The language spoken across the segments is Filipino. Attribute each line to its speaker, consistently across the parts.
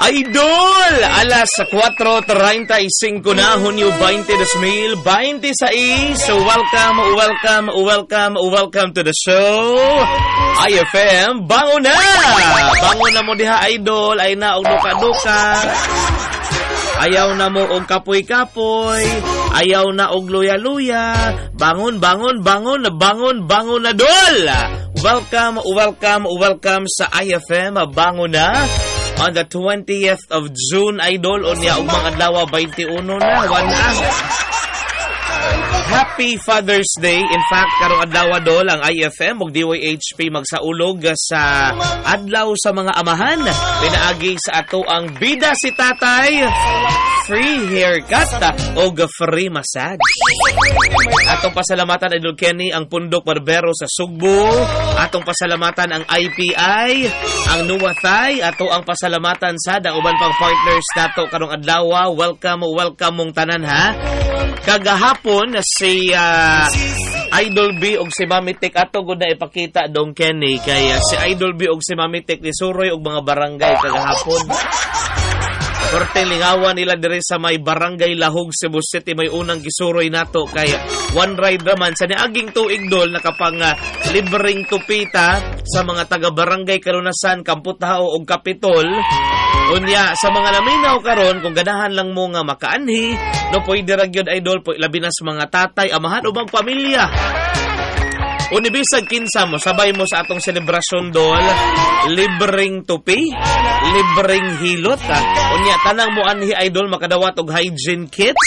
Speaker 1: Idol! Alas 4:35 na, Hunyo 2026. So welcome to the show. IFM, bango na! Bango na mo diha, Idol. Ay na, og duka-duka. Ayaw na mo og kapoy-kapoy. Ayaw na og luya-luya. Bangon na, Dol! Welcome sa IFM, bango na. On the 20th of June, Idol, unya og mga adlaw 21 na, Happy Father's Day. In fact, karong adlaw Dol ang IFM ug DYHP magsaulog sa adlaw sa mga amahan. Pinaagi sa ato ang bida si tatay, free haircut o free massage. Atong pasalamatan Idol Kenny ang Pundok Barbero sa Sugbo. Atong pasalamatan ang IPI, ang Nuwathay. Ato ang pasalamatan sa uban pang partners nato karong adlaw. Welcome mong tanan ha. Kagahapon si Idol B og si Mamitik ato gud na ipakita Dong Kenny kaya si Idol B og si Mamitik ni suroy og mga barangay kagahapon. Korte lingawan nila dire sa may barangay Lahog, Cebu City, may unang gisuroy nato kaya one ride naman sa niaging tuig Dol nakapang libreng tupita sa mga taga barangay Kalunasan, Kamputao ug Kapitol. Unya sa mga naminaw karon kung ganahan lang mo nga makaanhi no pwede ra gyud Idol po labi na sa mga tatay, amahan ubang pamilya. Unibisag kinsa mo sabay mo sa atong selebrasyon Dol, libreng tupi, libreng hilot. Unya tanang mo anhi Idol makadawat og hygiene kits,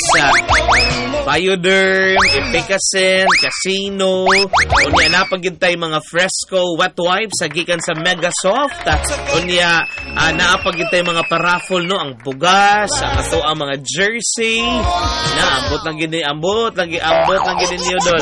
Speaker 1: Bioderm, Epicacin, Casino. Unya napagintay mga Fresco wet wipes gikan sa Megasoft. Unya naapagintay mga paraffol no ang bugas, ato ang mga jersey. Naambot lang gid ambot lang gid niyo Dol.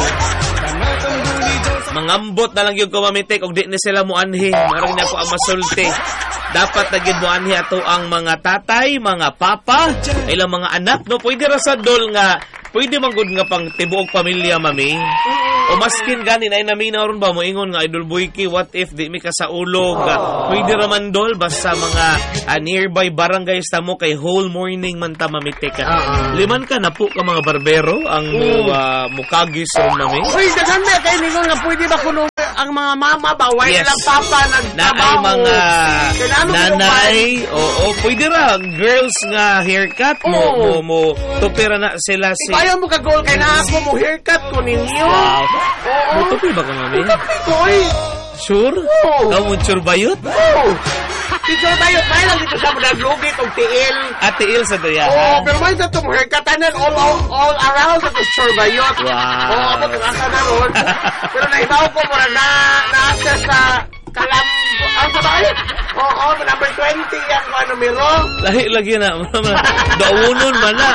Speaker 1: Mangambot na lang yung Mamitik og di ni sila mo anhi. Marang niya ako ang masulti. Dapat na gid mo anhi ato ang mga tatay, mga papa, ilang mga anak no pwede ra sa Dol nga pwede man gud nga pang tibuok pamilya mami. O maskin ganin ay naminaw ron ba mo ingon nga Idol Boyki, what if di mi ka sa ulog? Pwede ra man Dol basta mga nearby barangays ta mo kay whole morning man ta Mamitik. Liman ka na po ka mga barbero ang mukagis ron mami.
Speaker 2: Uy, daghan na kay ningon nga pwede ba kuno ang mga mama ba why lang papa
Speaker 1: nagtrabaho na mga nanay o pwede ra girls nga haircut mo tupira na sila si
Speaker 2: ayaw mo ka-goal kay na ako mo haircut ko ninyo.
Speaker 1: Mo tupi ba ka mami?
Speaker 2: Tupi ko
Speaker 1: sure? Kamu sure bayot?
Speaker 2: Dito tayo, may lang dito sa mga lugit o tiil.
Speaker 1: Tiil sa doya.
Speaker 2: Pero may sa itong haircutanan all around sa itong surbayot.
Speaker 1: Wow.
Speaker 2: Abot ang asa na ron. Pero naibaw ko muna na-asa sa ang sabay. Number 20 yan ko numero.
Speaker 1: Lahi lagi na. Daunon man na.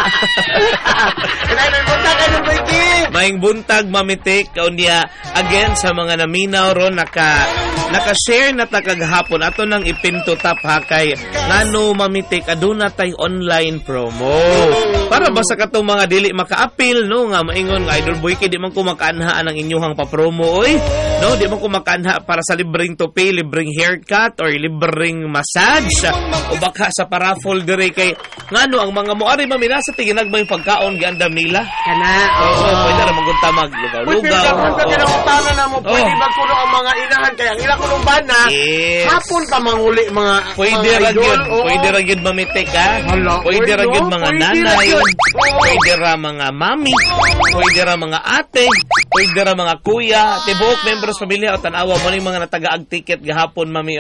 Speaker 2: May buntag anong Boyki.
Speaker 1: Maing buntag Mamitik. Kaunya, again, sa mga naminaw ron, naka-share na tagaghapon. Ato nang ipinto tap ha kay ngano Mamitik, aduna tay online promo. Para ba sa katong mga dili maka-appeal, no? Nga maingon nga Idol Boyki, di man ko makaanhaan ang inyuhang papromo, oy. No, di man ko makaanha para sa libreng tupi, libreng haircut, or libreng massage. O baka sa paraffol dire kay ngano ang mga moari mamina sa tiginagmay pagkaon giandam nila.
Speaker 2: Kana.
Speaker 1: Pwede ra magunta maglugaw-lugaw.
Speaker 2: Pwede ba kuno ang mga inahan kay ang ila kunong bana. Hapon pa manguli mga
Speaker 1: pwede ra gyud Mamitik ha. Pwede ra gyud mga nanay. Pwede ra mga mami. Pwede ra mga ate. Pwede ra mga kuya. Tibuok members pamilya o tanawa mo ning mga natagaag ticket gahapon mami.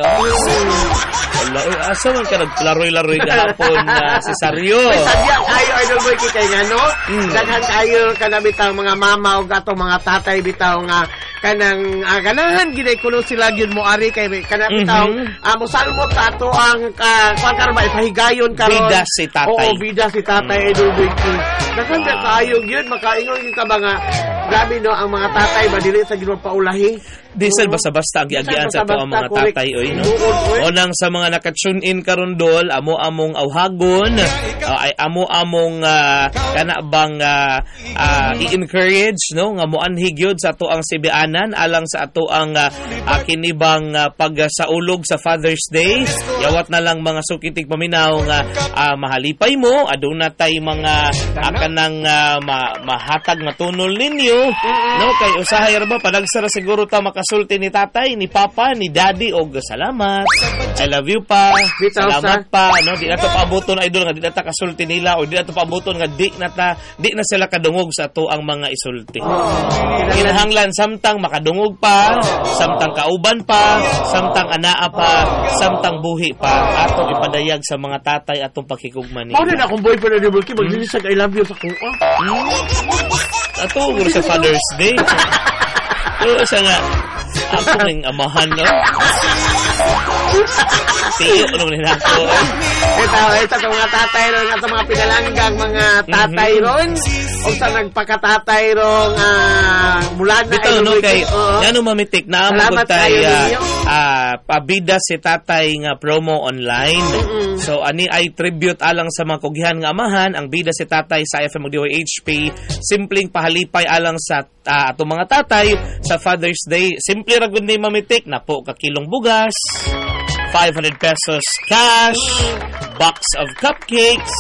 Speaker 1: Wala, asa man ka naglaroy-laroy gahapon si Saryo.
Speaker 2: Sadya kayo Idol Boyki kay ngano. Daghan kayo kanabitang mga mama o gato mga tatay bitaw nga kanang ganahan ginay kuno sila gyud mo ari kay kanabitaw mosalmot ato ang kuan karon ba ipahigayon karon.
Speaker 1: Bida si tatay.
Speaker 2: Oo, bida si tatay Idol Boyki. Daghan kayo gyud makaingon ka ba nga Grabe no, ang mga tatay ba dili sa ginoo paulahi.
Speaker 1: Diesel basta-basta ang giagian sa to ang mga tatay oy no. Unang sa mga naka-tune in karon dol, amo-among awhagon, ay amo-among kana bang i-encourage no nga moanhig gyud sa ato ang sibianan alang sa ato ang kinibang pagsaulog sa Father's Day. Yawat na lang mga sukitig paminaw nga mahalipay mo aduna tay mga kanang mahatag matunol ninyo no kay usahay ra ba padagsara siguro ta kasulti ni tatay, ni papa, ni daddy og salamat. I love you pa. Salamat pa, no? Di na to paabuton idol nga di na ta kasulti nila o di na to paabuton nga di na sila kadungog sa ato ang mga isulti. Kinahanglan samtang makadungog pa, samtang kauban pa, samtang anaa pa, samtang buhi pa atong ipadayag sa mga tatay atong pakikugman nila.
Speaker 2: Ano na kung boyfriend ni Bulky magdinisag I love you sa kuha.
Speaker 1: Ato sa Father's Day. Oo, siya nga. Ako ng amahan, no? Tiyo, ano nila ako?
Speaker 2: Ito sa mga tatay ron, ito mga pinalanggang mga tatay ron, o sa nagpakatatay ron, mula na.
Speaker 1: Ito, no, kay, yan mamitik na amagod tayo, pabida si tatay nga promo online. So, ani ay tribute alang sa mga kugihan nga amahan, ang bida si tatay sa FM DYHP, simpleng pahalipay alang sa atong mga tatay sa Father's Day. Simple ra gud ni mamitik na po ka kilong bugas, 500 pesos cash, box of cupcakes,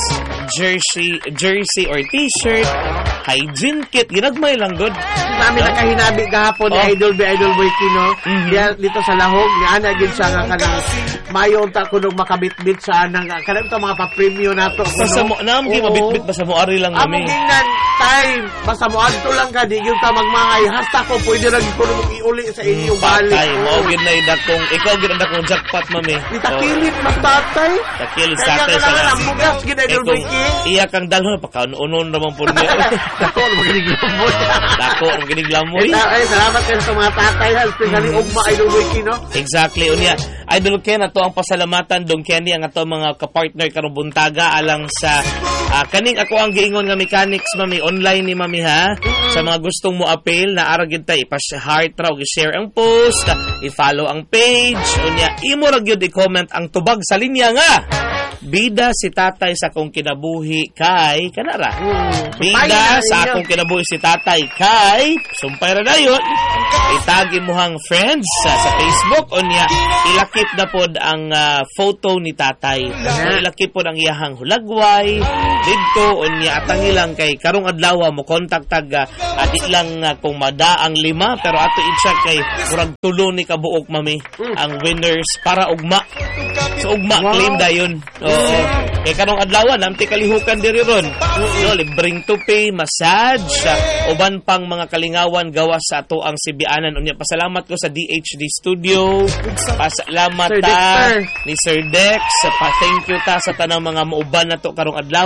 Speaker 1: jersey or t-shirt, hygiene kit, ginagmay lang good.
Speaker 2: Kami nakahinabi gahapon ni Idol Boy Kino. Dito sa lahog ni ana gid siya nga kanang mayo unta kunog makabitbit sa anang kanang to mga pa-premium nato kuno.
Speaker 1: Sa mo na mo mabitbit ba sa mo ari lang
Speaker 2: kami. Amo ginan time basta mo adto lang ka di gyud ta magmahay hasta ko pwede ra gyud kuno iuli sa inyo balik.
Speaker 1: Ay mo gid na dakong ikaw gid dakong jackpot mami.
Speaker 2: Itakilit mas tatay.
Speaker 1: Takilit sa tatay sa
Speaker 2: ang bugas gid Idol Boy Kino.
Speaker 1: Iya kang dalhon pagkaunon naman po niya.
Speaker 2: Dako maginig lamoy.
Speaker 1: Dako maginig lamoy.
Speaker 2: Ay salamat kayo sa mga tatay especially ugma Idol Boy Kino.
Speaker 1: Exactly unya. Idol Ken ato ang pasalamatan dong Kenny ang ato mga ka-partner karong buntaga alang sa kaning ako ang giingon nga mechanics mami online ni mami ha sa mga gustong mo appeal na ara gyud ta ipa-heart ra og i-share ang post, i-follow ang page unya imo ra gyud i-comment ang tubag sa linya nga bida si tatay sa akong kinabuhi kay kanara. Bida sa akong kinabuhi si tatay kay sumpay ra dayon. Itagi mo hang friends sa Facebook unya ilakip na pod ang photo ni tatay. Ilakip pod ang iyahang hulagway didto unya atang ilang kay karong adlaw mo kontak tag adi lang kung madaang 5 pero ato itsa kay murag 3 ni kabuok mami ang winners para ugma. So ugma claim dayon. Oo. Kaya karong adlaw namti kalihukan diri ron. No, libreng tupi, massage, uban pang mga kalingawan gawas sa ato ang sibianan. Unya pasalamat ko sa DHD Studio. Pasalamat ta ni Sir Dex. Thank you ta sa tanang mga mauban nato karong adlaw.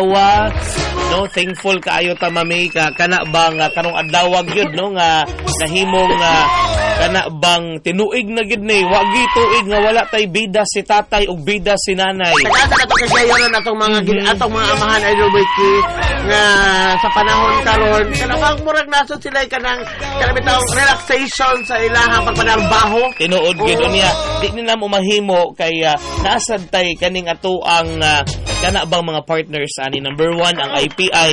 Speaker 1: No, thankful kaayo ta mami ka kana bang karong adlaw gyud no nga nahimong kana bang tinuig na gid ni wagi tuig nga wala tay bida si tatay ug bida si nanay.
Speaker 2: Tagasa na to kay gayon atong mga atong mga amahan Idol Boy nga sa panahon karon kanang murag nasod sila kanang bitaw relaxation sa ilahang pagpanarbaho.
Speaker 1: Tinuod gid unya di nila mo mahimo kay nasad tay kaning ato ang kana bang mga partners ani number 1 ang IPI.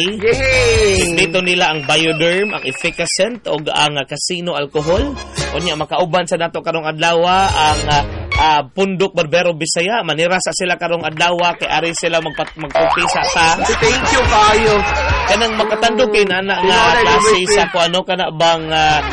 Speaker 1: Dito nila ang Bioderm, ang Efficacent ug ang Casino Alcohol. Unya makauban sa nato karong adlaw ang Pundok Barbero Bisaya. Manirasa sila karong adlaw kay ari sila magpupisa sa.
Speaker 2: Thank you kayo.
Speaker 1: Kanang makatandog kay nana nga klase sa kuano kana bang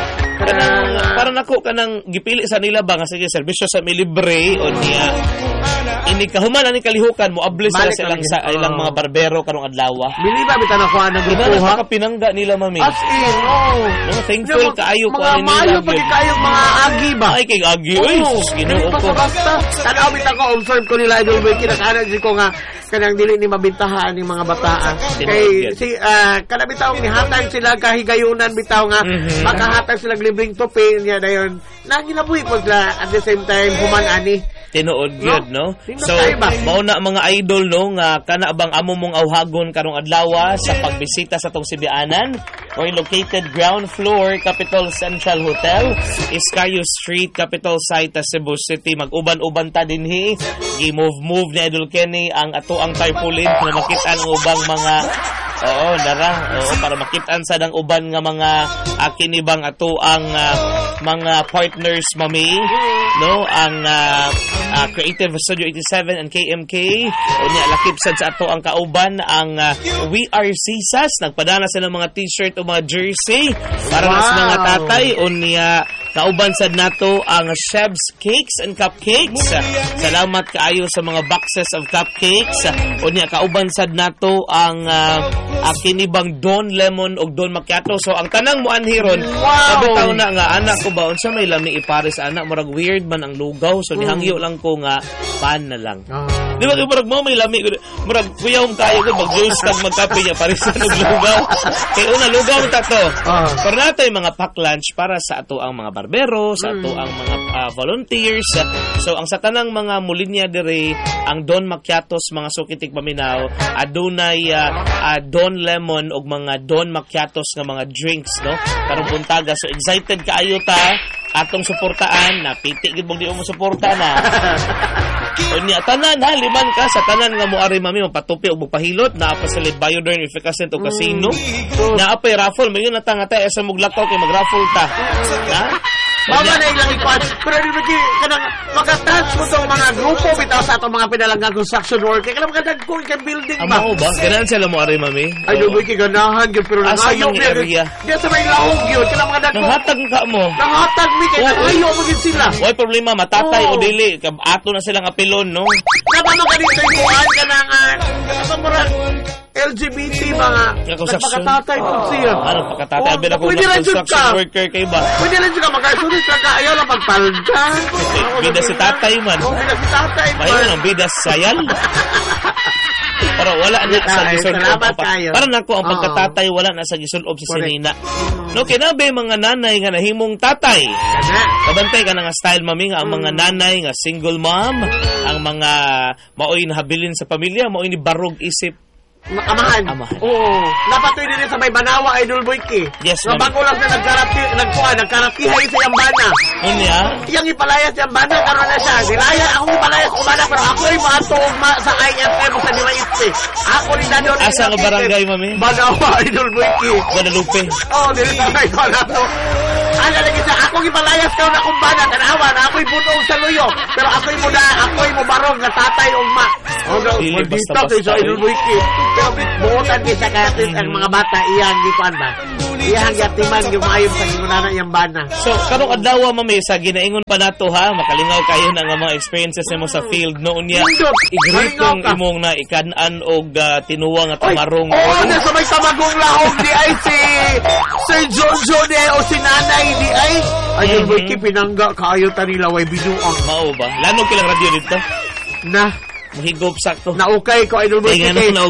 Speaker 1: para nako kanang gipili sa nila ba nga sige serbisyo sa libre unya ini kahuman ani kalihukan mo ablis sila silang sa ilang mga barbero karong adlaw.
Speaker 2: Bili ba bitan ako ang grupuha
Speaker 1: ka pinangga nila mami.
Speaker 2: As in,
Speaker 1: no, thankful kaayo ko
Speaker 2: ani nila. Mga maayo pag kayo mga agi ba?
Speaker 1: Ay kay agi oy. Ginoo ko.
Speaker 2: Basta tanaw bitan ko observe ko nila Idol Boy kinakanan di ko nga kanang dili ni mabintahan ni mga bataan. Kay si kana bitaw ni hatag sila kahigayunan bitaw nga makahatag sila libreng tupi niya dayon. Nagilabuhi po sila at the same time human ani.
Speaker 1: tinuod gyud, no? So
Speaker 2: tayo ba?
Speaker 1: mao na mga idol, no, nga kana bang amo mong awhagon karong adlaw sa pagbisita sa tong Sibianan. We're located ground floor, Capital Central Hotel, Iscayo Street, Capital Site, Cebu City. Mag-uban-uban ta dinhi. Gi-move ni Idol Kenny ang ato ang tarpaulin na makita ang ubang mga para makitaan sa dang uban nga mga kinibang ato ang mga partners, mami, no, ang Creative Studio 87 and KMK. Unya lakip sad sa ato ang kauban ang We Are Sisas. Nagpadala sila mga t-shirt o mga jersey para sa mga tatay. Unya kauban sad nato ang Chef's Cakes and Cupcakes. Salamat kaayo sa mga boxes of cupcakes. Unya kauban sad nato ang kinibang Don Lemon o Don Macchiato. So ang tanang mo anhiron, kabitaw na nga anak ko ba unsa may lami ipares anak, murag weird man ang lugaw, so nihangyo lang ko nga pan na lang. Di ba murag mo may lami, murag kuyawm kayo ko mag juice tag magkape niya pares sa lugaw. Kay una lugaw ta to. Pero natay mga pack lunch para sa ato ang mga barbero, sa ato ang mga volunteers. So ang sa tanang mga mulinya dire, ang Don Macchiatos mga sukitik paminaw, adunay Don Lemon o mga Don Macchiatos nga mga drinks, no? Karong buntaga. So excited kaayo ta atong suportaan na piti gid di mo suporta na. Unya tanan ha, liman ka sa tanan nga moari mami mapatupi og magpahilot na pa sa Biodern Efficacent o Casino. Na apay raffle mayon na tanga ta sa muglakaw kay magraffle ta. Ha?
Speaker 2: Mama na ilang ikuan. Pero di ba kanang makatouch mo itong mga grupo bitaw sa itong mga pinalanggang construction worker. Kanang makadagkong ikang building ba?
Speaker 1: Amo ba? Ganaan sila mo ari mami?
Speaker 2: Ay, doon kiganahan yun. Pero nangayok
Speaker 1: yung area?
Speaker 2: Diyan sa may lahog yun. Kanang mga dagkong.
Speaker 1: Nanghatag ka mo?
Speaker 2: Nanghatag mi. Kaya nangayok mo yun sila.
Speaker 1: Why problema? Matatay o dili? Ato na silang apelon, no?
Speaker 2: Napano ka dito ikuan ka ng LGBT mga nagpakatatay ko siya.
Speaker 1: Ano pagkatatay? Abi na kung construction worker kayo ba?
Speaker 2: Pwede lang siya magkasulit ka ka. Ayaw lang magpalda.
Speaker 1: Bida si tatay man.
Speaker 2: Bida si tatay man.
Speaker 1: Mahiwan ang bida sa sayal. Pero wala na sa gisulob. Para nako ang pagkatatay wala na sa gisulob sa sinina. No, kinabe mga nanay nga nahimong tatay. Kabantay ka na nga style mami nga ang mga nanay nga single mom, ang mga maoy na habilin sa pamilya, maoy ni barog isip.
Speaker 2: Amahan. Oo. Napatoy din sa may Banawa, Idol Boyki.
Speaker 1: Yes,
Speaker 2: ma'am. Bago lang na nagkarakihay sa Yambana.
Speaker 1: Unya?
Speaker 2: Iyang ipalayas sa Yambana, karoon na siya. Nilaya, akong ipalayas sa Yambana, pero ako ay matog sa IFM sa Dimaitse. Ako rin na doon.
Speaker 1: Asa ang barangay, mami?
Speaker 2: Banawa, Idol Boyki.
Speaker 1: Guadalupe.
Speaker 2: Oo, nilitangay ko na to. Ano lagi sa akong ipalayas ka na kumbana, tanawa na ako'y bunong sa luyo. Pero ako'y mubarong na tatay o ma.
Speaker 1: Dili,
Speaker 2: basta sa Idol Boyki. Pero buutan niya sa kayatin ang mga bata, iyang gikuan ba? Iyang yatiman yung maayong sa ginunana iyang bana.
Speaker 1: So, karong adlaw mami, sa ginaingon pa nato ha, makalingaw kayo ng mga experiences mo sa field noon niya. Igritong imong na ikanan og tinuwang at marong.
Speaker 2: Oo, nasa may tamagong lahog di ay si Sir Jojo di ay o si Nanay di ay. Ayun, Boyki, pinangga kaayo ta nila way binuang.
Speaker 1: Mao ba? Lano kilang radio dito?
Speaker 2: Na.
Speaker 1: Mahigop sakto.
Speaker 2: Naukay ko, Idol Boy.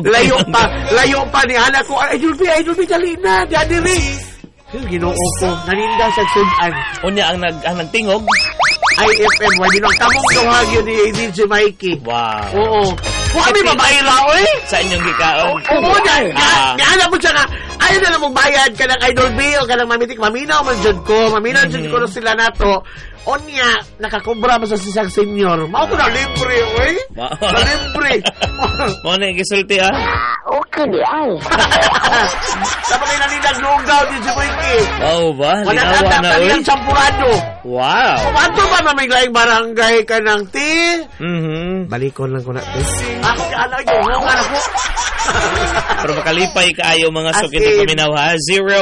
Speaker 2: Layo pa ni anak ko. Idol B, dali na. Dali rin. Ginoo ko. Naninda sa sudan.
Speaker 1: Unya ang nagtingog?
Speaker 2: IFM. Why di nagtamong dohag yun ni DJ Mikey.
Speaker 1: Wow.
Speaker 2: Oo. Kung kami mabayla, oy.
Speaker 1: Sa inyong gikaon?
Speaker 2: Oo, alam mo siya nga. Ayaw na lang mong bayad ka ng Idol B o ka ng Mamitik. Maminaw man dyan ko. Maminaw dyan ko sila na to. Onya, nakakubra mo sa sisang senior. Mao ko na libre, oy. Na libre.
Speaker 1: Mo na gisulti ah.
Speaker 3: Okay di ay.
Speaker 2: Dapat kayo nanindag lugaw din si Boyki.
Speaker 1: Wow ba?
Speaker 2: Linawa
Speaker 1: na oy.
Speaker 2: Walang sampurado.
Speaker 1: Wow.
Speaker 2: Kumanto ba na may laing barangay ka ng ti?
Speaker 1: Balikon lang ko na to.
Speaker 2: Ako ano yung nga na ko.
Speaker 1: Pero makalipay kaayo mga sukitig paminaw ha.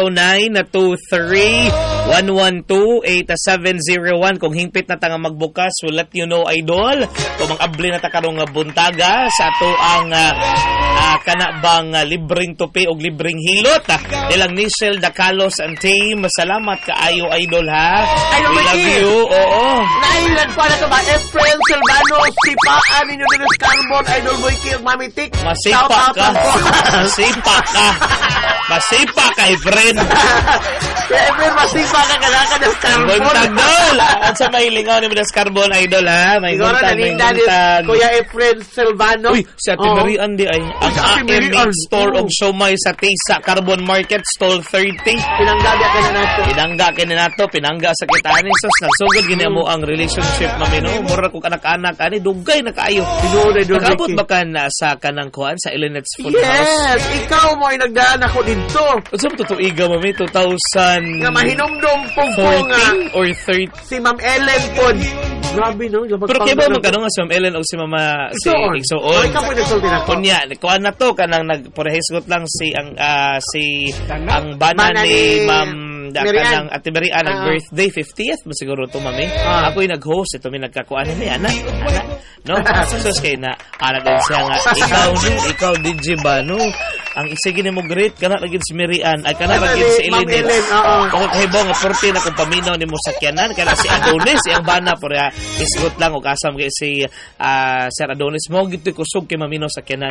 Speaker 1: 0923-112-8701. Kung hingpit na ta nga magbukas, we'll let you know, Idol. Kung mag-abli na ta karong buntaga sa ato ang kanabang libreng tupi o libreng hilot. Nilang Nichelle Dacalos and team. Salamat kaayo, Idol ha. We love you. Oo.
Speaker 2: Nailan pa na ito ba? Efren Silvano, sipaan ninyo din sa Carbon, Idol Boyki, Mamitik.
Speaker 1: Masipa ka. Masipa ka. Masipa ka, Efren.
Speaker 2: Efren, masipa baka ka ng carbon.
Speaker 1: Buntag dol. At sa may lingaw ni Midas Carbon Idol ha. May
Speaker 2: Siguro
Speaker 1: buntag, may
Speaker 2: naninda ni
Speaker 1: buntag.
Speaker 2: Kuya Efren Silvano.
Speaker 1: Uy, si Ate Marian di ay ang
Speaker 2: si Ate Marian.
Speaker 1: AMX store og siomay sa Tisa Carbon Market Stall 30.
Speaker 2: Pinanggabi ka na nato.
Speaker 1: Pinangga kini nato, pinangga sa kitani sus nagsugod gini mo ang relationship mamino. Mura ko kanak-anak ani dugay na kaayo. Nag-abot ba ka na sa kanang kuan sa Elenet's Full House?
Speaker 2: Yes, ikaw mo ay nagdaan ako dito.
Speaker 1: Unsa mo tutuiga mami 2000
Speaker 2: Nga mahinomdom po nga
Speaker 1: 14 or 30?
Speaker 2: si Ma'am Ellen po. Grabe no.
Speaker 1: Pero kaya ba magkano nga si Ma'am Ellen o si Mama si Igsoon?
Speaker 2: Ay ka po nagsulti na ko.
Speaker 1: Kunya, kuan na to kanang nagparehisgot lang si ang bana
Speaker 2: Bana
Speaker 1: ni
Speaker 2: ni
Speaker 1: Ma'am
Speaker 2: Marian.
Speaker 1: kanang Ate Marian ang birthday 50th mo siguro to mami. Ako'y nag-host ito mi nagkakuan ni ana. No? Sus kay na ana din siya nga ikaw DJ ba no? Ang isigi ni mo great kana lagi si Marian ay kana lagi si Ellen. Kung kahibaw nga 14 na kung paminaw ni mo sakyanan kana si Adonis ang bana por isgot lang og asam kay si Sir Adonis mo gito kusog kay maminaw sakyanan.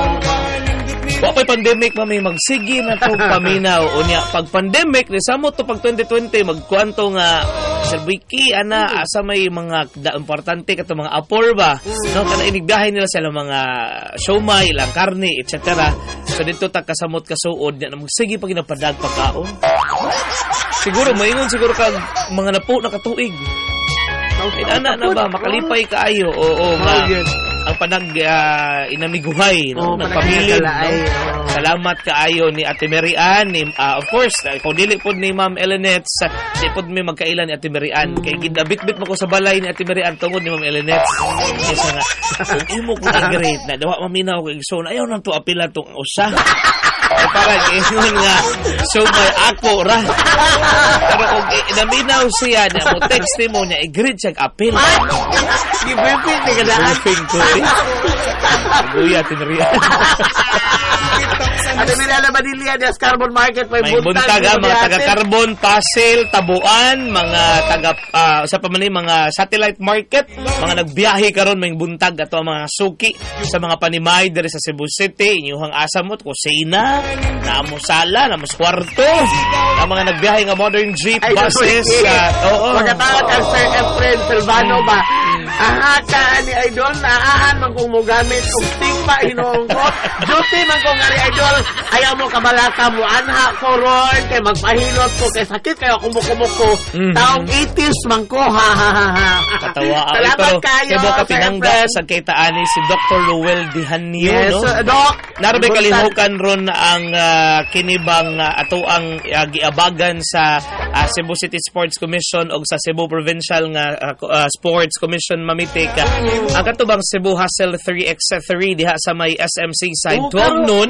Speaker 1: Wa pa'y pandemic mami magsige na to paminaw unya pag pandemic ni samo to pag 2020 magkuanto nga Sir Vicky ana asa may mga importante kato mga apor ba no kana inigbiyahe nila sa mga siomay ilang karne etc. So dito ta kasamot kasuod nya magsige pag ginapadag pagkaon. Siguro maingon siguro kag mga napo na katuig. Ana na ba makalipay kaayo oo nga ang panag inamiguhay no nagpabilin no? Salamat kaayo ni Ate Marian ni of course kung dili pod ni Ma'am Elenet's di pod mi magkailan ni Ate Marian kay gidabit-bit mo ko sa balay ni Ate Marian tungod ni Ma'am Elenet's kaysa nga kung imo ko great na dawa maminaw ko igsoon ayaw nang to apila tong usa parang ingon nga so may ako ra pero kung inaminaw siya na mo text mo niya i-greet siya apil
Speaker 2: i-briefing ni kadaan
Speaker 1: ko Buya tinriyan
Speaker 2: Ate Marian Badilla des Carbon Market may
Speaker 1: buntag mga taga Carbon, Pasel, Tabuan, mga taga sa pamani mga satellite market, mga nagbiyahe karon may buntag ato mga suki sa mga panimay diri sa Cebu City, inyuhang asamot kusina, namo sala, namo kwarto, ang mga nagbiyahe nga modern jeep buses,
Speaker 2: pagkatawag ang Sir Efren Silvano ba? Aha ka ni Idol, naahan man kong mugamit kung tingpa hinoong ko. Duty man kong nga ni Idol, ayaw mo kabalaka mo, anha ko ron, kay magpahilot ko, kay sakit kayo kumukumuk ko. Taong 80s man ko, ha ha ha ha.
Speaker 1: Katawa.
Speaker 2: Salamat kayo,
Speaker 1: Sebo ka pinangga sa kaytaani si Dr. Ruel Dihanio,
Speaker 2: yes,
Speaker 1: no?
Speaker 2: Doc.
Speaker 1: Narbe kalihukan ron ang kinibang ato ang giabagan sa Cebu City Sports Commission o sa Cebu Provincial nga Sports Commission mamitik. Ang katubang Cebu Hustle 3x3 diha sa may SMC side 12 noon.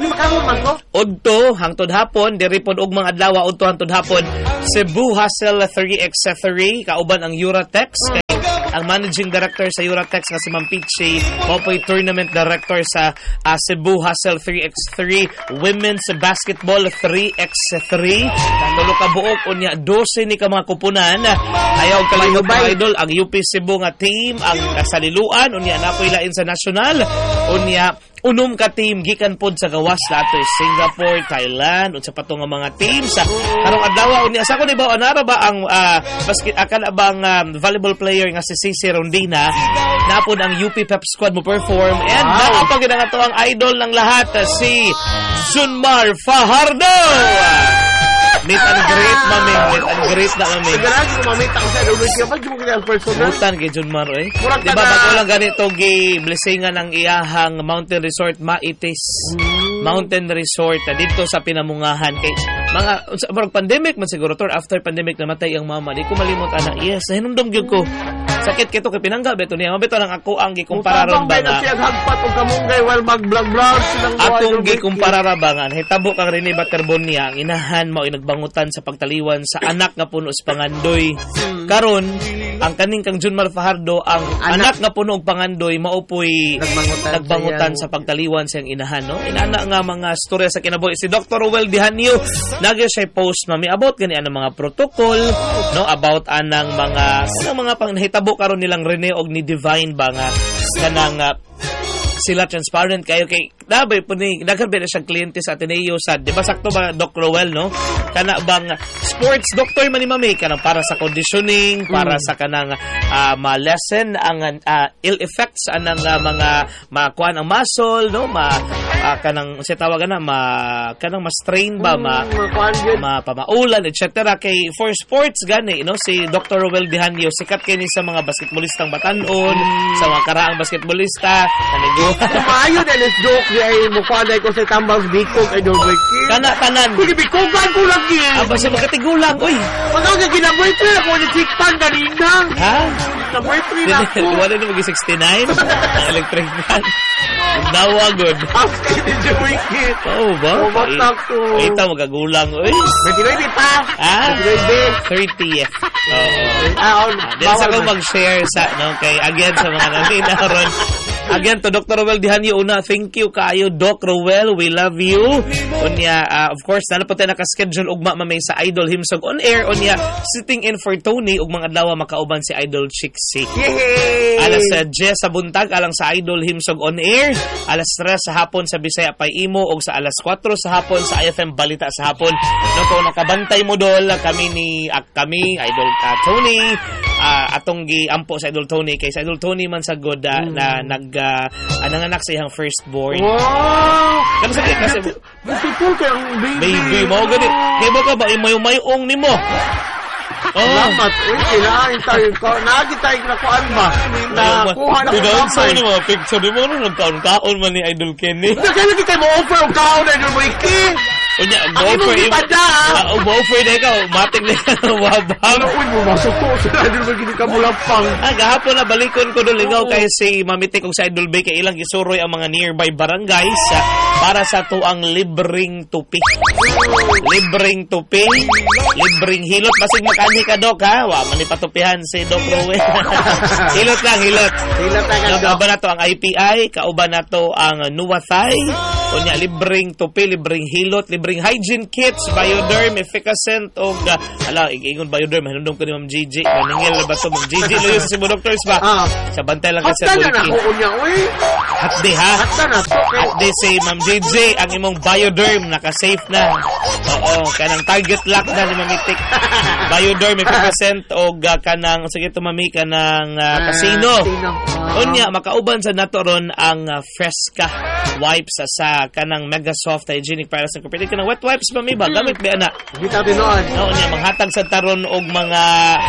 Speaker 1: Udto hangtod hapon diri pod og mga adlaw udto hangtod hapon Cebu Hustle 3x3 kauban ang Euratex kay ang managing director sa Euratex nga si Ma'am Pichi Popoy tournament director sa Cebu Hustle 3x3 Women's Basketball 3x3 tulo ka buok unya 12 ni ka mga kupunan ayaw kalihog mga idol ang UP Cebu nga team ang kasaliluan unya napoy lain sa national unya unom ka team gikan pod sa gawas nato Singapore, Thailand unsa pa to nga mga teams karong adlaw unya sa ko di ba anara ba ang basket akala bang volleyball player nga si Cici Rondina napod ang UP Pep Squad mo perform and naapag na to ang idol ng lahat si Junmar Fajardo. Meet and greet, mami. Meet and greet na, mami.
Speaker 2: Sigurado ko mamita ko sa Adonis kaya pag mo ang personal.
Speaker 1: Butan kay Junmar, eh. Diba, bago lang ganito, blessingan ng iyahang Mountain Resort Maitis. Mountain Resort, dito sa Pinamungahan. Kay mga, pandemic man siguro, after pandemic, namatay ang mama. Di ko malimot, anak. Yes, hinumdum yun ko. Sakit kito kay pinangga beto niya. Mabito lang ako ang gikumpararon ba nga.
Speaker 2: Siya hagpat og kamunggay while mag-vlog silang
Speaker 1: atong gikumparabangan. Hitabo kang Rene Baterbonia ang inahan mao nagbangutan sa pagtaliwan sa anak nga puno sa pangandoy. Karon ang kaning kang Junmar Fajardo ang anak nga puno og pangandoy maupoy nagbangutan sa pagtaliwan sa inahan no. Inana nga mga storya sa kinabuhi si Dr. Ruel Dihanio nagay siya post mami about gani ang mga protocol no about anang mga panghitabo karon nilang Rene og ni Divine ba nga kanang sila transparent kayo kay Dabay po ni, nagkabi na siyang kliyente sa Ateneo sa, di ba sakto ba, Doc Rowell, no? Kana bang sports doctor man ni mami, kanang para sa conditioning, para sa kanang ma-lessen ang ill effects anang mga makuan ang muscle, no? Kanang si tawagan na kanang ma-strain ba, mapamaulan, etc. Kay for sports gani, no? Si Dr. Rowell Dihanyo, sikat kini sa mga basketballistang batanon, sa mga karaang basketballista,
Speaker 2: Maayo na let's joke di ay mukha na ko sa tambang bikog ay don't break it.
Speaker 1: Tanan.
Speaker 2: Hindi bikogan ko lagi.
Speaker 1: Basta makatigulang, oy.
Speaker 2: Pagkaw na ginaboyfriend ako ni Tikpan ganinang.
Speaker 1: Ha?
Speaker 2: Ginaboyfriend ako.
Speaker 1: Wala na mag-69? Ang electric fan. Nawagod.
Speaker 2: After the weekend.
Speaker 1: Oo ba?
Speaker 2: Umatak ko.
Speaker 1: Ito, magagulang, oy.
Speaker 2: 29 pa. 29.
Speaker 1: 30th. Oo. Diyan sa ko mag-share sa, no, kay again sa mga naninaron. Again, to Dr. Rowell Dihanyo, una, thank you kaayo, Doc Rowell, we love you. Unya, of course, na po tayo nakaschedule ugma mamay sa Idol Himsog on air. Unya, sitting in for Tony, ug mga adlaw makauban si Idol Chixie.
Speaker 2: Yay!
Speaker 1: Alas 10 sa buntag, alang sa Idol Himsog on air. Alas 3 sa hapon sa Bisaya Pay Imo, ug sa alas 4 sa hapon sa IFM Balita sa hapon. No, kung nakabantay mo dol, kami, Idol Tony, atong giampo sa Idol Tony, kay sa Idol Tony man sagod na nanganak sa iyang firstborn.
Speaker 2: Wow!
Speaker 1: Kasi
Speaker 2: Beautiful kayang
Speaker 1: baby mo gani. Kaya ba ka ba imayo-mayong ni mo?
Speaker 2: Salamat. Kailangan tayo. Nagi tayo na kuan ba? Nakuha na ko
Speaker 1: sa mga picture mo nung nagkaon-kaon man ni Idol Kenny.
Speaker 2: Kaya kita mo offer ang kaon na Idol Wiki.
Speaker 1: Unya,
Speaker 2: offer
Speaker 1: na ikaw. Matik na ikaw. Wabang.
Speaker 2: Uy, bumasok ko. Sa Idol Wiki ni Kamulapang.
Speaker 1: Gahapon na balikon ko doon. Ikaw kay si Mamitik kong sa Idol Bay kay ilang isuroy ang mga nearby barangays para sa tuang libreng tupi. Libreng tupi. Libreng hilot. Basig makani ka, Doc, ha? Mani patupihan si Doc Rowell. Hilot lang. Hilot lang, Doc. Kauban na to ang IPI. Kauban na to ang Nuwathay. Unya, libreng tupi, libreng hilot, libreng hygiene kits, Bioderm, Efficacent, o ingon Bioderm, hinundong ko ni Ma'am Gigi. Maningil ba ito, Ma'am Gigi? Loyo sa Cebu Doctors ba? Sa bantay lang kasi sa
Speaker 2: Bulky. Hatta na ako niya, uy.
Speaker 1: Hatde, ha?
Speaker 2: Hatta na.
Speaker 1: Hatde si Ma'am Gigi, ang imong Bioderm, naka-safe na. Oo, kanang target lock na ni Mamitik. Bioderm, Efficacent, o kanang, sige tumami ka ng casino. Unya, makauban sa natoron ang Fresca wipes sa kanang mega soft hygienic para sa kapitid kanang wet wipes ba may ba gamit ba ana
Speaker 2: bitaw tinuod
Speaker 1: niya manghatag sa taron og mga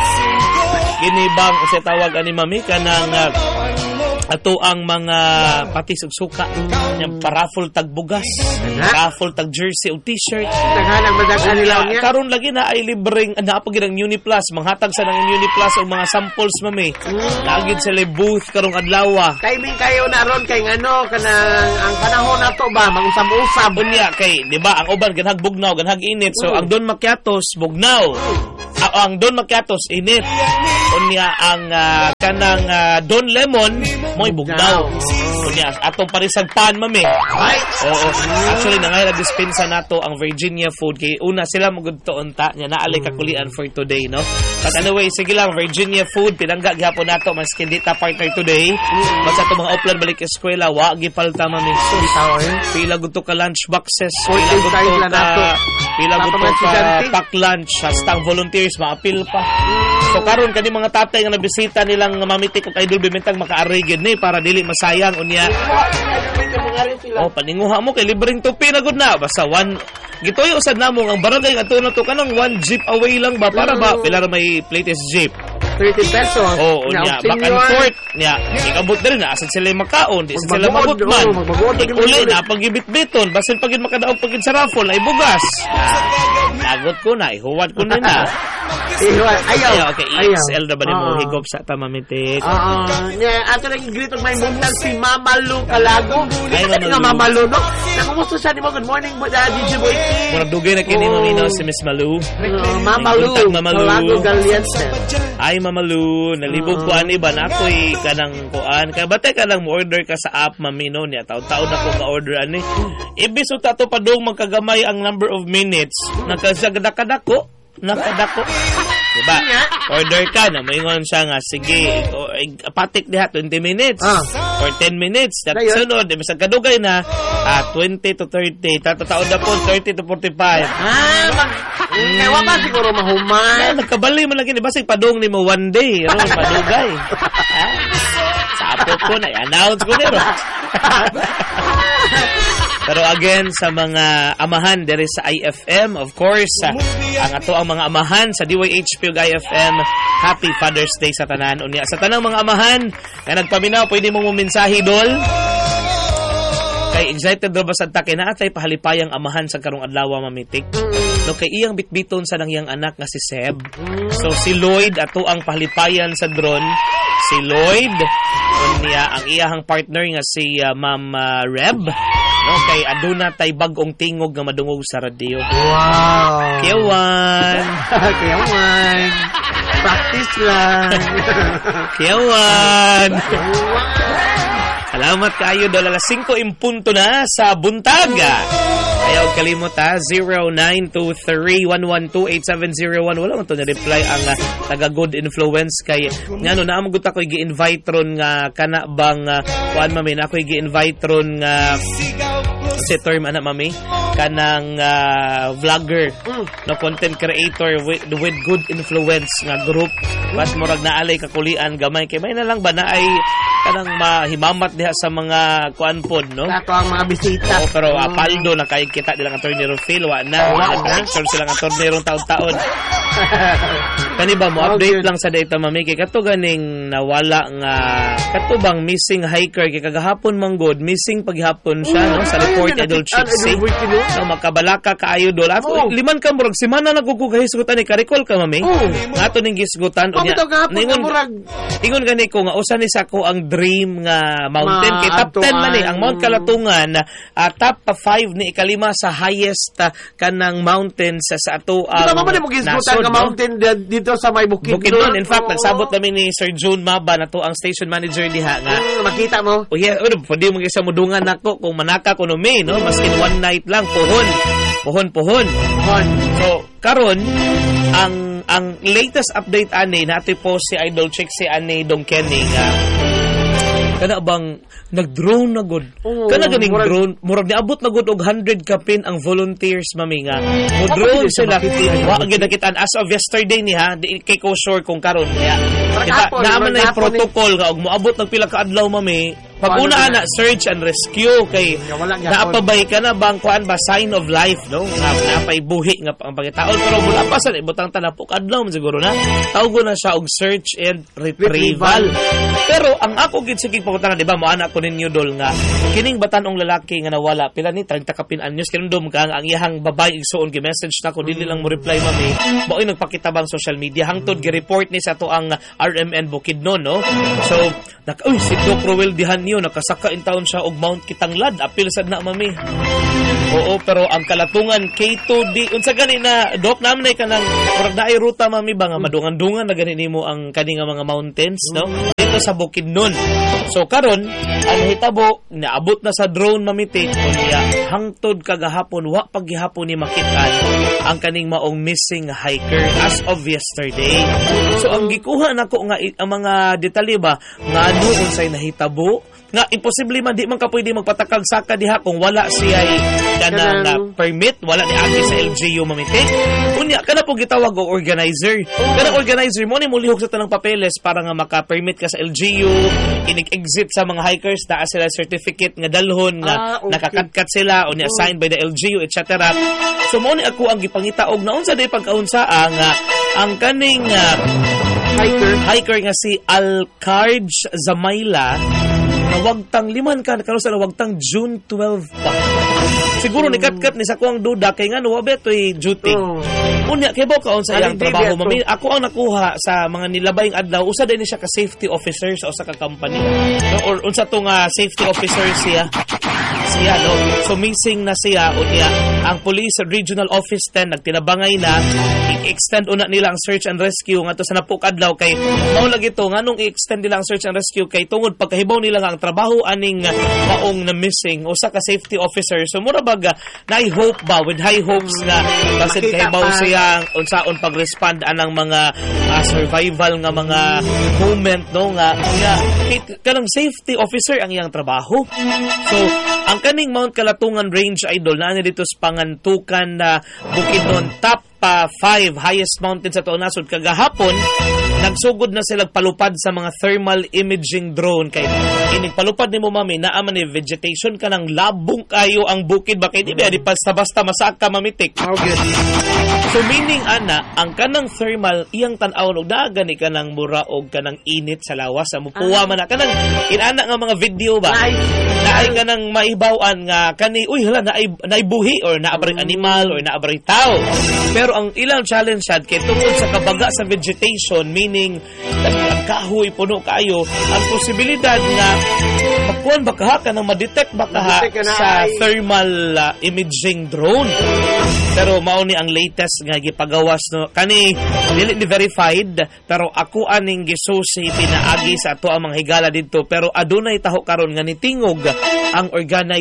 Speaker 1: ginibang sa tawag ani mami kanang ato ang mga patis ug suka yang paraffol tag bugas paraffol tag jersey ug t-shirt
Speaker 2: naghanang madagan nila niya
Speaker 1: karon lagi na ay libreng naapag ang Uniplus manghatag sa nang Uniplus og mga samples mami lagid sa booth karong adlaw
Speaker 2: timing kayo na ron kay ngano kanang ang panahon nato ba mangusab-usab
Speaker 1: unya kay di ba ang uban ganhag bugnaw ganhag init so ang Don Macchiatos bugnaw ang Don Macchiatos init unya ang kanang Don Lemon mo'y bugnaw unya atong parisag pan mami oo actually nangay dispensa nato ang Virginia food kay una sila magudtoon ta nya naalay kakulian for today no but anyway sige lang Virginia food pinangga gihapon nato maski di ta partner today basta to mga uplan balik eskwela wa gipalta mami pila gud to ka lunch boxes pila gud to ka pack lunch hasta ang volunteers maapil pa so karon kani mga tatay nga nabisita nilang Mamitik ug Idol Bimentag makaari gid ni para dili masayang unya paninguha mo kay libreng tupi na gud na basta one gitoy usad namo ang barangay nga tuno to kanang one jeep away lang ba para ba pila may latest jeep
Speaker 2: 30 pesos.
Speaker 1: Unya, back and forth. Nya, ikabot din na asad sila makaon, di sila magutman. Uli na pagibit-biton, basin pagid makadaog pagid sa raffle ay bugas. Nagot ko na, ihuwad ko na.
Speaker 2: Ayaw.
Speaker 1: Okay, EXL na ba ni mo higop sa Mamitik?
Speaker 2: Ato nang greet of my buntag si Mama Lu Kalago.
Speaker 1: Ay,
Speaker 2: Mama Lu, no? Nakumusta siya ni mo, good morning, DJ Boy.
Speaker 1: Murag dugay na kini mamino si Miss Malu.
Speaker 2: Mama Lu Kalago Galiense.
Speaker 1: Ay, Mama Lu, nalibog ko ani ba na ako'y kanang kuan. Kaya batay ka lang mo-order ka sa app, mamino niya. Taon-taon ako ka-order ani. Ibis o tato pa doong magkagamay ang number of minutes. Nakadako. Diba? Order ka na, maingon siya nga, sige, patik diha 20 minutes or 10 minutes. At sunod, sa kadugay na, 20 to 30, tatataon na po 30 to 45.
Speaker 2: Kaya pa siguro mahuman.
Speaker 1: Nagkabali mo lagi, diba? Padung ni mo one day, padugay. Sapot ko na, i-announce ko nero. Pero again, sa mga amahan dere sa IFM, of course, ang ato ang mga amahan sa DYHP ug IFM, Happy Father's Day sa tanan. Unya sa tanang mga amahan na nagpaminaw, pwede mo mensahe dol. Kay excited ro ba sad ta kay naatay pahalipayang amahan sa karong adlaw mamitik. No kay iyang bitbiton sa nang iyang anak nga si Seb. So si Lloyd ato ang pahalipayan sa drone. Si Lloyd unya ang iyahang partner nga si Ma'am Reb. No kay aduna tay bag-ong tingog nga madungog sa radio.
Speaker 2: Wow.
Speaker 1: Kiyawan.
Speaker 2: Kiyawan. Practice lang.
Speaker 1: Kiyawan. Salamat kayo dahil alas 5 impunto na sa buntaga. Ayaw kalimot ha, 0923-112-8701. Wala mo ito na-reply ang taga-good influence kay nga no, naamagot ako i-invite ron nga kana bang kuan mami na ako i-invite ron nga si term anak mami kanang vlogger no content creator with good influence nga group mas murag naalay kakulian gamay kay may na lang ba na ay kanang mahimamat diha sa mga kuan pod no
Speaker 2: ato ang mga bisita
Speaker 1: pero paldo na kay kita dilang attorney Rufil wa na picture silang attorney rong taon-taon kani ba mo update lang sa data mami kay kato ganing nawala nga katubang missing hiker kay kagahapon manggod missing paghapon siya no sa report Idol Chipsy so makabalaka kaayo dol ato liman ka murag semana nagkukugahisgutan ni karikol ka mami ato ning gisgutan unya ingon gani ko nga usa ni sa ko ang dream nga mountain kay top 10 man ang Mount Kalatungan top 5 ni ikalima sa highest kanang mountains sa ato ang
Speaker 2: nasod nga mountain dito sa may Bukidnon.
Speaker 1: In fact nagsabot namin ni Sir June Maba na to ang station manager diha nga
Speaker 2: makita mo
Speaker 1: pwede mo gisa mudungan nako kung manaka ko no me no maskin one night lang pohon so karon ang latest update ani nato po si Idol Chick si ani Dong Kenny nga kana bang nag-drone na good. Kana ganing drone, murag niabot na good og 100 kapin ang volunteers mami nga. Mo drone sila. Wa gyud nakitaan as of yesterday ni ha, di kay ko sure kung karon niya. Naaman na yung protocol nga og moabot ng pila ka adlaw mami. Pag-una na search and rescue kay naapabay ka na bang kuan ba sign of life no nga napay buhi nga ang pagitaon pero mula pa sa ibutang tanapok adlaw man siguro na tawgo na siya og search and retrieval. Pero ang ako gid sige pagutana di ba mo anak ko ninyo dol nga kining batanong lalaki nga nawala pila ni 30 kapin anyos kinundom ka ang iyahang babae igsuon gi message nako dili lang mo reply mami maoy nagpakita bang social media hangtod gi report ni sa to ang RMN Bukidnon no so si Doc Roel dihan niyo nakasaka in taon siya og Mount Kitanglad apil sad na mami oo pero ang Kalatungan K2D unsa gani na Doc naman ay kanang murag naay ruta mami ba nga madungan-dungan na gani nimo ang kani nga mga mountains no dito sa Bukidnon so karon ang hitabo naabot na sa drone mamitik unya hangtod kagahapon wa paghihapon ni makitaan ang kaning maong missing hiker as of yesterday so ang gikuha nako nga ang mga detalye ba nga ano unsay nahitabo nga imposible man di man ka pwede magpatakag saka diha kung wala siya kanang permit wala ni agi sa LGU mamitik unya kana po gitawag og organizer kana organizer mo ni mulihok sa tanang papeles para nga maka-permit ka sa LGU inig-exit sa mga hikers na sila certificate nga dalhon nga nakakadkat sila unya signed by the LGU etc. so mo ni ako ang gipangitaog na unsa day pagkaunsaa nga ang kaning hiker nga si Alcarj Zamayla nawagtang liman ka karon sa nawagtang June 12 pa siguro nikatkat ni sa kuang duda kay nga no betoy duty unya kay ka on sa iyang trabaho mami ako ang nakuha sa mga nilabayng adlaw usa din siya ka safety officer sa usa ka company no? or unsa to nga safety officer siya no so missing na siya unya ang police regional office 10 nagtinabangay na i-extend una nila ang search and rescue nga to sa napukadlaw kay mao lagi to nganong i-extend nila ang search and rescue kay tungod pagkahibaw nila nga ang trabaho aning maong na missing usa ka safety officer. So mura bag naay hope ba with high hopes nga basin kahibaw siya unsaon pag-respond anang mga survival nga mga moment no nga kanang safety officer ang iyang trabaho. So ang kaning Mount Kalatungan Range idol na dito sa pangantukan na Bukidnon top 5 highest mountain sa tuong nasod kagahapon nagsugod na sila palupad sa mga thermal imaging drone kay ining palupad nimo mami naa man ni vegetation kanang labong kayo ang bukid ba kay di basta masaka mamitik.
Speaker 2: Okay.
Speaker 1: So meaning ana ang kanang thermal iyang tan-aw og dagani kanang mura og kanang init sa lawas sa mupuwa man kanang inana nga mga video ba naay kanang maibaw-an nga kani uy hala naay buhi or naabray animal or naabray tao. Pero ang ilang challenge sad kay tungod sa kabaga sa vegetation meaning ang kahoy puno kayo ang posibilidad nga makuan baka kanang ma-detect baka sa thermal imaging drone. Pero mao ni ang latest nga gipagawas no kani dili ni verified pero ako aning gisusi pinaagi sa ato ang mga higala didto pero adunay taho karon nga nitingog ang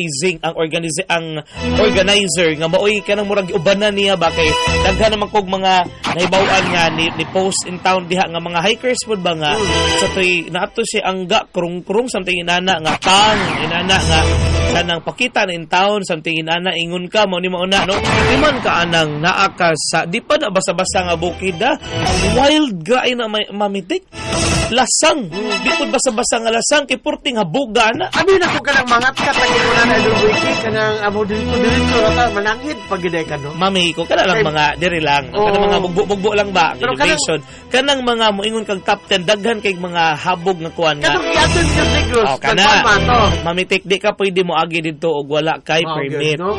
Speaker 1: organizer nga maoy kanang murag giubanan niya ba kay daghan naman kog mga nahibaw-an nga ni post in town diha nga mga hikers pud ba nga sa toy naato si angga krung something inana nga tang inana nga kanang pakita in town something inana ingon ka mo ni mauna no iman ka anang naa ka sa di pa na basa-basa nga bukid wild gay na mamitik lasang di pud basa-basa nga lasang kay purting habuga na
Speaker 2: abi na ko kanang mangat ka tagin mo na idol wiki kanang amo dito rata manangid pagiday ka no
Speaker 1: mami ko kana lang mga diri lang kanang mga bugbo lang ba ang innovation kanang mga moingon kag top 10 daghan kay mga habog nga kuan nga
Speaker 2: kanang iatod sa negros
Speaker 1: kana mamitik di ka pwede mo agi didto og wala kay permit
Speaker 2: no?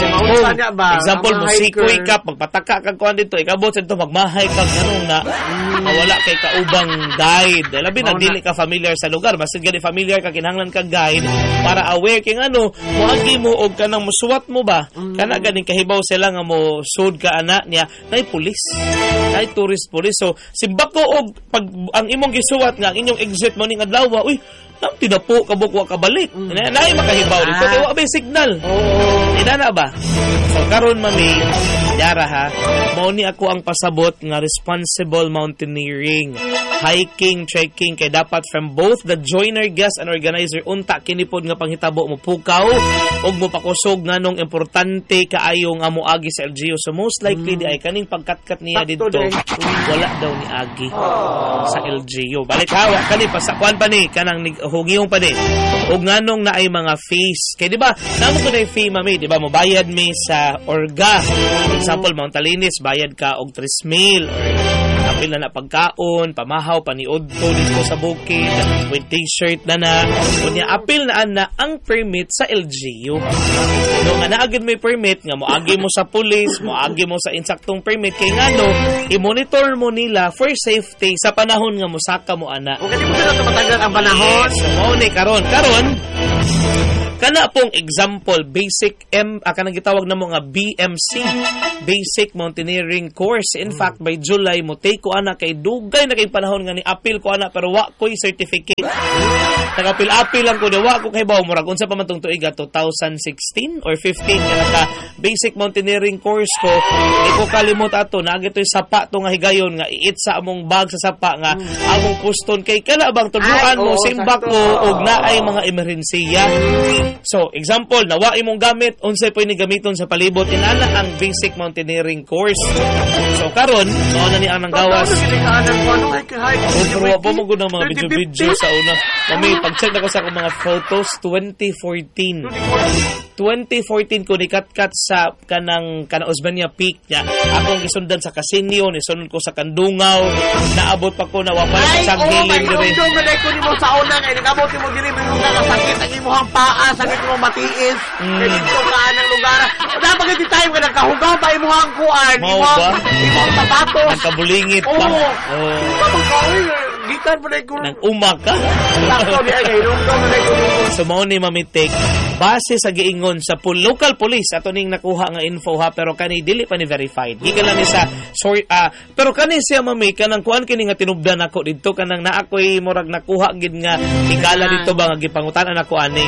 Speaker 1: Example mo sikoy ka pagpataka kag kuan didto ikabot sa dito magmahay kag ganung na wala kay kaubang guide labi na dili ka familiar sa lugar basta gani familiar ka kinahanglan ka guide para aware kay ngano moagi mo og kanang musuwat mo ba kana ganing kahibaw sila nga mo sud ka ana niya nay pulis nay tourist police so simbako og pag ang imong gisuwat nga ang inyong exit mo ning adlaw uy nang tinapo kabuk wa kabalik nay makahibaw dito kay wa bay signal inana ba so karon mami yara ha mao ni ako ang pasabot nga responsible mountaineering hiking trekking kay dapat from both the joiner guest and organizer unta kini pod nga panghitabo mo pukaw og mo pakusog nganong importante kaayo nga moagi sa LGU so most likely di ay kaning pagkatkat niya didto wala daw ni agi sa LGU balik hawa kani pasakuan pa ni kanang hugiyong pa ni og nganong naay mga fees kay di ba namo ko na fee mami di ba mo bayad mi sa orga example Mount Talinis bayad ka og 3,000 or apil na pagkaon pamahaw paniudto dito sa bukid with t-shirt na unya apil na ang permit sa LGU no nga naagid may permit nga moagi mo sa police moagi mo sa insaktong permit kay ngano i-monitor mo nila for safety sa panahon nga mosaka mo ana
Speaker 2: o kani mo na matagal ang panahon
Speaker 1: so mo ni karon kana pong example basic kanang gitawag na mo nga BMC basic mountaineering course in fact by July mo take ko ana kay dugay na kay panahon nga ni appeal ko ana pero wa ko'y certificate nag-appeal lang ko de wa ko kay bawo murag unsa pa man tong tuig 2016 or 15 kana ka basic mountaineering course ko di ko kalimot ato na gitoy sapa to nga higayon nga iit sa among bag sa sapa nga among puston kay kana bang tuluan mo simbak mo og naay mga emerhensiya. So, example, nawa imong gamit, unsay pwede gamiton sa palibot, inana ang basic mountaineering course. So, karon, mao na ni ang nanggawas. Pero po mo ng mga video sa una. Mami, pag-check na ko sa akong mga photos, 2014 ko nikat-kat sa kanang Osmeña Peak niya. Akong gisundan sa Casinio, nisunod ko sa Kandungaw, naabot pa ko na wapal sa Saghiling dire.
Speaker 2: Ay, oh ko nimo sa una kay nagabot mo diri mo nga sakit ang imong paa, sakit mo matiis. Kay dito ka anang lugar. Dapat gid time ka nagkahugaw pa imong kuan, imong sapatos.
Speaker 1: Nagkabulingit pa.
Speaker 2: Gikan pa ko.
Speaker 1: Nang umaga.
Speaker 2: Sakto di ay kay
Speaker 1: So mao ni mamitik base sa giingon sa local police ato ning nakuha nga info ha, pero kani dili pa ni verified. Gikan lang ni sa pero kani siya mami kanang kuan kini nga tinubdan ako didto kanang naa koy murag nakuha gid nga higala dito ba nga gipangutan-an ako ani.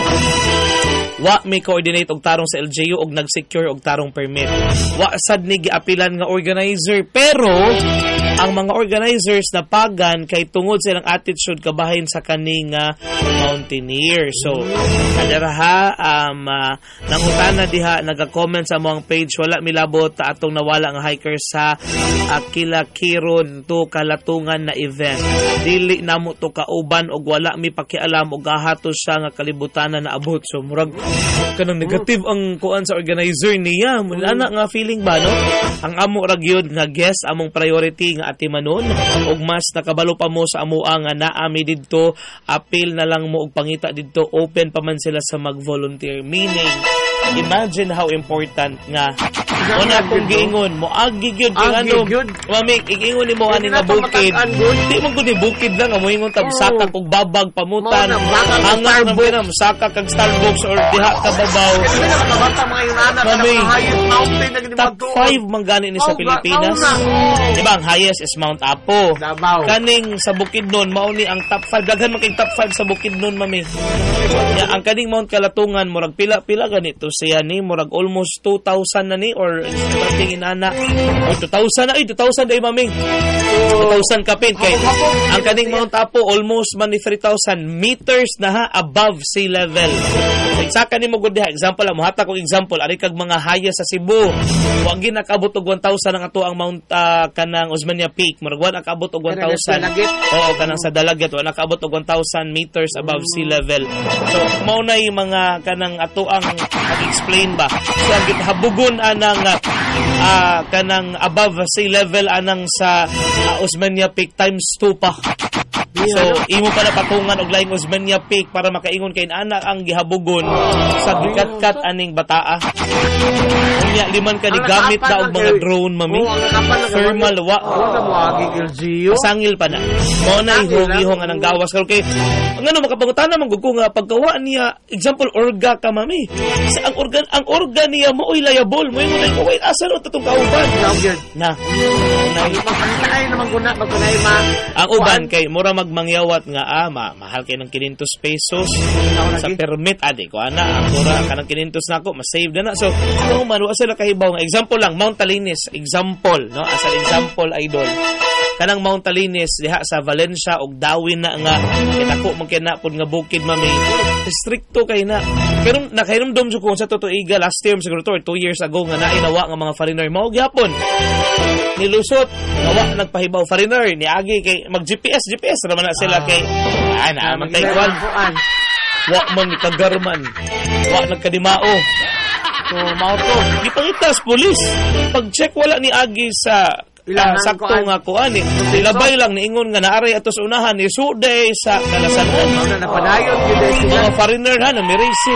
Speaker 1: Wa may coordinate og tarong sa LGU og nag-secure og tarong permit. Wa sad ni giapilan nga organizer, pero ang mga organizers na pagan kay tungod silang attitude kabahin sa kaning mountaineer. So kadaraha nangutana diha naga-comment sa among page, wala milabot ta atong nawala nga hiker sa Kilakiron to Kalatungan na event. Dili namo to kauban og wala mi pakialam og gahatos siya nga kalibutanan na abot. So murag kanang negative ang kuan sa organizer niya. Ana nga feeling ba no? Ang amo ra gyud nga guest among priority nga atimanon og mas nakabalo pa mo sa amoa nga naami didto, appeal na lang mo og pangita didto, open pa man sila sa mag-volunteer. Meaning imagine how important nga una kung giingon mo agi gyud kay ano mami giingon nimo ani nga bukid di mo gud ni bukid lang amo ingon tab saka kog babag pamutan hangak na biram saka kag Starbucks or diha ka babaw mami top 5 man gani ni sa Pilipinas di ba ang highest is Mount Apo kaning sa Bukidnon mao ni ang top 5 daghan man kay top 5 sa Bukidnon mami ang kaning Mount Kalatungan murag pila ganito siya ni murag almost 2,000 na ni or tingin ana or 2,000 na 2,000 day maming 2,000 kapin kay ang kaning Mount Apo almost man ni 3,000 meters na ha above sea level. Saka ni mo gud diha example mo hata kong example ari kag mga highest sa Cebu wa gi nakabot og 1,000 ang ato ang Mount kanang Osmeña Peak murag wa nakabot og 1,000 oo kanang sa Dalagyat wa nakabot og 1,000 meters above sea level. So mao na yung mga kanang ato ang mag-explain ba so ang gitahabugon anang kanang above sea level anang sa Osmeña Peak times 2 pa. So imo pa na patungan og laing Osmeña Peak para makaingon kay ana ang gihabugon sa gikat-kat aning bataa. Unya liman ka ni gamit na og mga drone mami. Thermal wa LGU. Sangil pa na. Mo na ihong anang gawas kay ngano makapangutana man gud ko nga pagkawa niya example orga ka mami. Sa ang organ niya mo liable mo ingon ko wait asa no tatong kauban. Na. Ay naman guna pagkunay ma. Ang uban kay mura magmangyawat nga mahal kay ng 500 pesos sa permit adi ko ana ako ra kanang 500 nako ma-save na so kung man wa sila kahibaw nga example lang Mount Talinis example no as an example idol kanang Mount Talinis diha sa Valencia og Dawin na nga kitako man kina pud nga bukid mami restricto kay na pero nakahirumdom jud ko sa tutuiga last year siguro 2 years ago nga nainawa nga mga foreigner mao gyapon nilusot nawa nagpahibaw foreigner niagi kay mag GPS raman na sila kay ana man Taiwan wa man ni kagarman wa nagkadimao so mao to gipangitas pulis pag check wala ni agi sa sakto nga kuan ni labay lang niingon nga naaray atos unahan ni suday sa kalasanan napadayon gyud mga foreigner ha na mirisi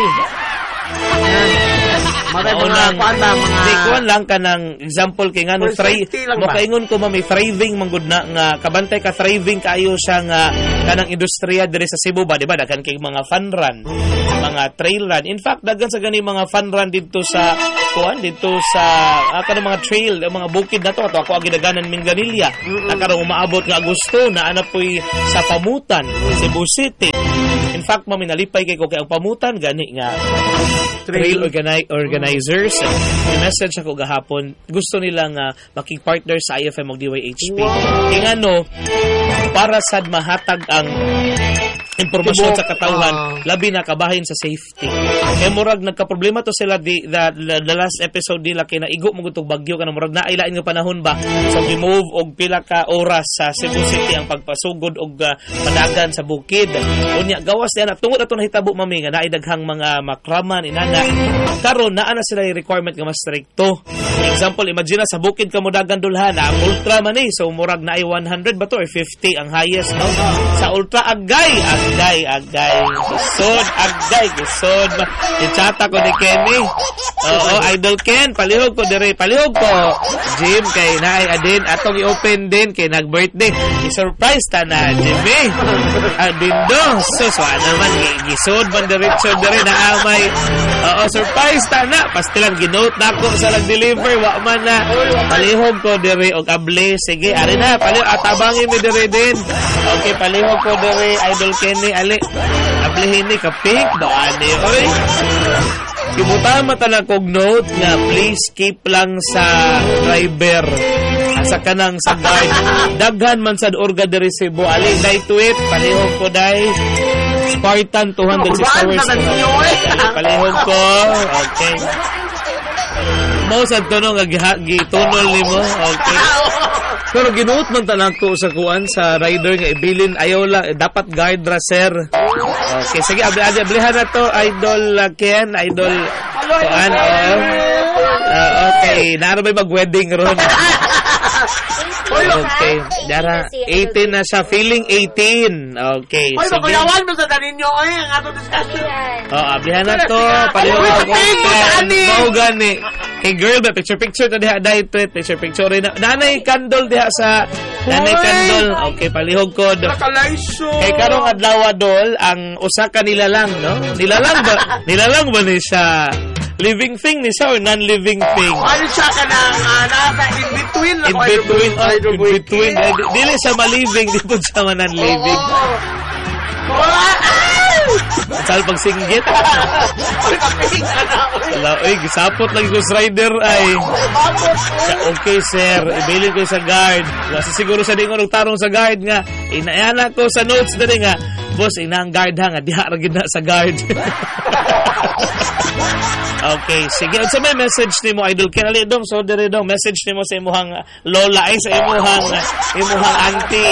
Speaker 1: Kuan lang ka ng example kay nga no makaingon ko may thriving manggod na nga kabantay ka thriving kayo siya nga kanang industriya diri sa Cebu ba di ba daghan kay mga fun run mga trail run in fact daghan sa gani mga fun run dito sa kuan dito sa kanang mga trail mga bukid na to ako agidaganan Minganilla nakaroon umaabot nga Agosto na ana poy sa Pamutan Cebu City in fact maminalipay kay ko kay ang Pamutan gani nga trail organizers i-message ako gahapon gusto nila nga makig-partner sa IFM og DYHP kaya nga no para sad mahatag ang impormasyon sa katawhan labi na kabahin sa safety kaya murag nagka-problema to sila the last episode nila kay naigo mo gutog bagyo kana murag nailain nga panahon ba so remove og pila ka oras sa Cebu City ang pagpasugod og padagan sa bukid unya gawas diana tungod ato nahitabo mami nga naay daghang mga makraman inana karon naa na sila yung requirement nga mas stricto example imagine sa bukid ka mo dagan dulhan ang ultra man so murag naay 100 ba to or 50 ang highest no sa ultra agay gisod agay gisod ichata ko ni Kenny Oo, Idol Ken, palihog ko dire, palihog ko. Jim kay naay adin atong i-open din kay nag-birthday. I-surprise ta na Jimmy. Dindo. So naman gisod man diretso dire na amay. Oo, surprise ta na. Pastilan ginote na ako sa nag-deliver wa man na. Palihog ko dire og able. Sige, ari na palihog atabangi mi dire din. Okay, palihog ko dire Idol Ken ni ali. Ablihin ni ka pink ba ani oy. Ibutama talang kog note nga please keep lang sa driver sa kanang sa guard. Daghan man sad orga diri Cebu. Ali day tweet palihog ko day Spartan 206 hours. Palihog ko. Okay. Mo sa tunong gitunol nimo. Okay. Pero ginuot man talang ko sa kuan sa rider nga ibilin ayaw lang dapat guard ra sir. Okay, sige ablihan na to Idol Ken, Idol kuan okay, naara may mag-wedding ron. Okay, dara 18 na siya, feeling 18. Okay,
Speaker 2: sige. Oy, magayawan mo sa taninyo ang ato discussion.
Speaker 1: Ablihan na to, palihog ako. Mao gani. Hey girl, ba picture to diha dai tweet, picture rin na. Nanay candle diha sa nanay candle. Okay, palihog ko. Kay karong adlaw dol ang usa ka nilalang, no? Nilalang ba ni siya? Living thing ni siya or non-living thing?
Speaker 2: Ano siya ka nang nasa in between?
Speaker 1: In between. Dili siya maliving, di po siya non-living. Sal pag singgit. Oy, gisapot lang ko sa rider ay. Okay sir, ibilin ko sa guard. Kasi siguro sa di ko nagtarong sa guard nga. Inayana ko sa notes na rin nga. Boss, inang guard ha nga. Diha ragin na sa guard. Okay, sige. Sa may message ni mo, Idol Ken, ali dong, so dire dong, message ni mo sa imuhang lola ay sa imuhang auntie.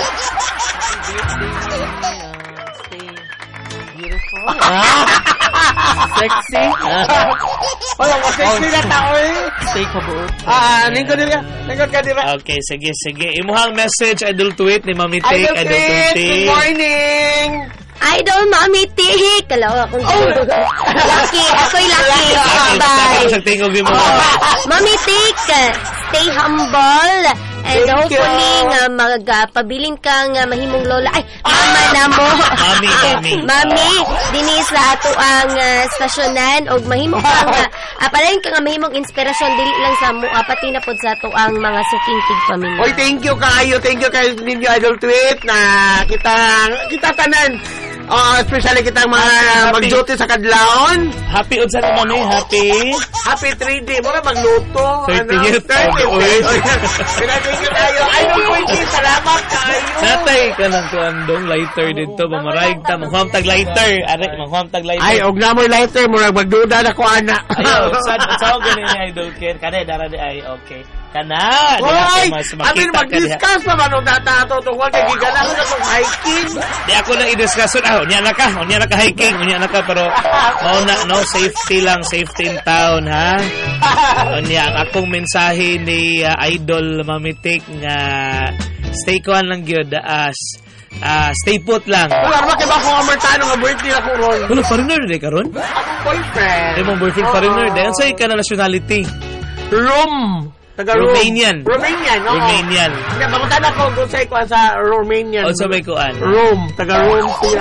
Speaker 3: Sexy.
Speaker 2: Wala mo sexy na tao eh.
Speaker 3: Stay kabuot.
Speaker 2: Lingkod ka dira.
Speaker 1: Okay, sige. Imuhang message, Idol Tweet ni Mami Tik, Idol
Speaker 2: Tweet.
Speaker 1: Tweet.
Speaker 2: Good morning.
Speaker 4: Idol Mami Tik. Kalaw akong lucky. Ako'y lucky. Bye.
Speaker 1: Sa tingog ni mo.
Speaker 4: Mami Tik, stay humble. And hopefully nga magpabilin kang mahimong lola. Ay, mama na mo. Mami, dini sa ato ang stasyonan og mahimong kang palayon ka nga mahimong inspirasyon dili lang sa mo pati na pod sa ato ang mga sukingtig pamilya.
Speaker 2: Oy, thank you kayo ninyo Idol Tweet na kita tanan. Especially kitang mga mag-duty sa kadlaon.
Speaker 1: Happy unsa naman
Speaker 2: Happy 3D. Mura magluto.
Speaker 1: 30th.
Speaker 2: Thank you kayo. Idol Tweet, salamat kayo.
Speaker 1: Natay ka ng kuandong lighter dito. Mamaraig ta. Manghuamtag lighter. Manghuamtag lighter.
Speaker 2: Ay, og namoy lighter. Mura magduda na ko, ana.
Speaker 1: Ayaw, saan ganin ni Idol Ken? Kanay, daradi ay, okay. Kana!
Speaker 2: Hoy! Amin mag-discuss naman o data tungkol kay gigalang na itong hiking.
Speaker 1: Di ako na i-discuss. Unya na ka hiking. Unya na ka, pero no, safety lang. Safety in town, ha? Unya, ang akong mensahe ni Idol Mami Tik nga stay kuhan lang yun. Stay put lang.
Speaker 2: Wala naman kaya ba akong amertano nga birthday ako ron?
Speaker 1: Wala, foreigner din ka ron?
Speaker 2: Akong boyfriend.
Speaker 1: Ay, mong boyfriend foreigner din. Ano sa'yo ka na nationality?
Speaker 2: Romanian, oo.
Speaker 1: Romanian.
Speaker 2: Nga, mamunta na ko kung sa'yo kuhan sa Romanian.
Speaker 1: O sa may kuhan?
Speaker 2: Rome. Taga-Rome siya.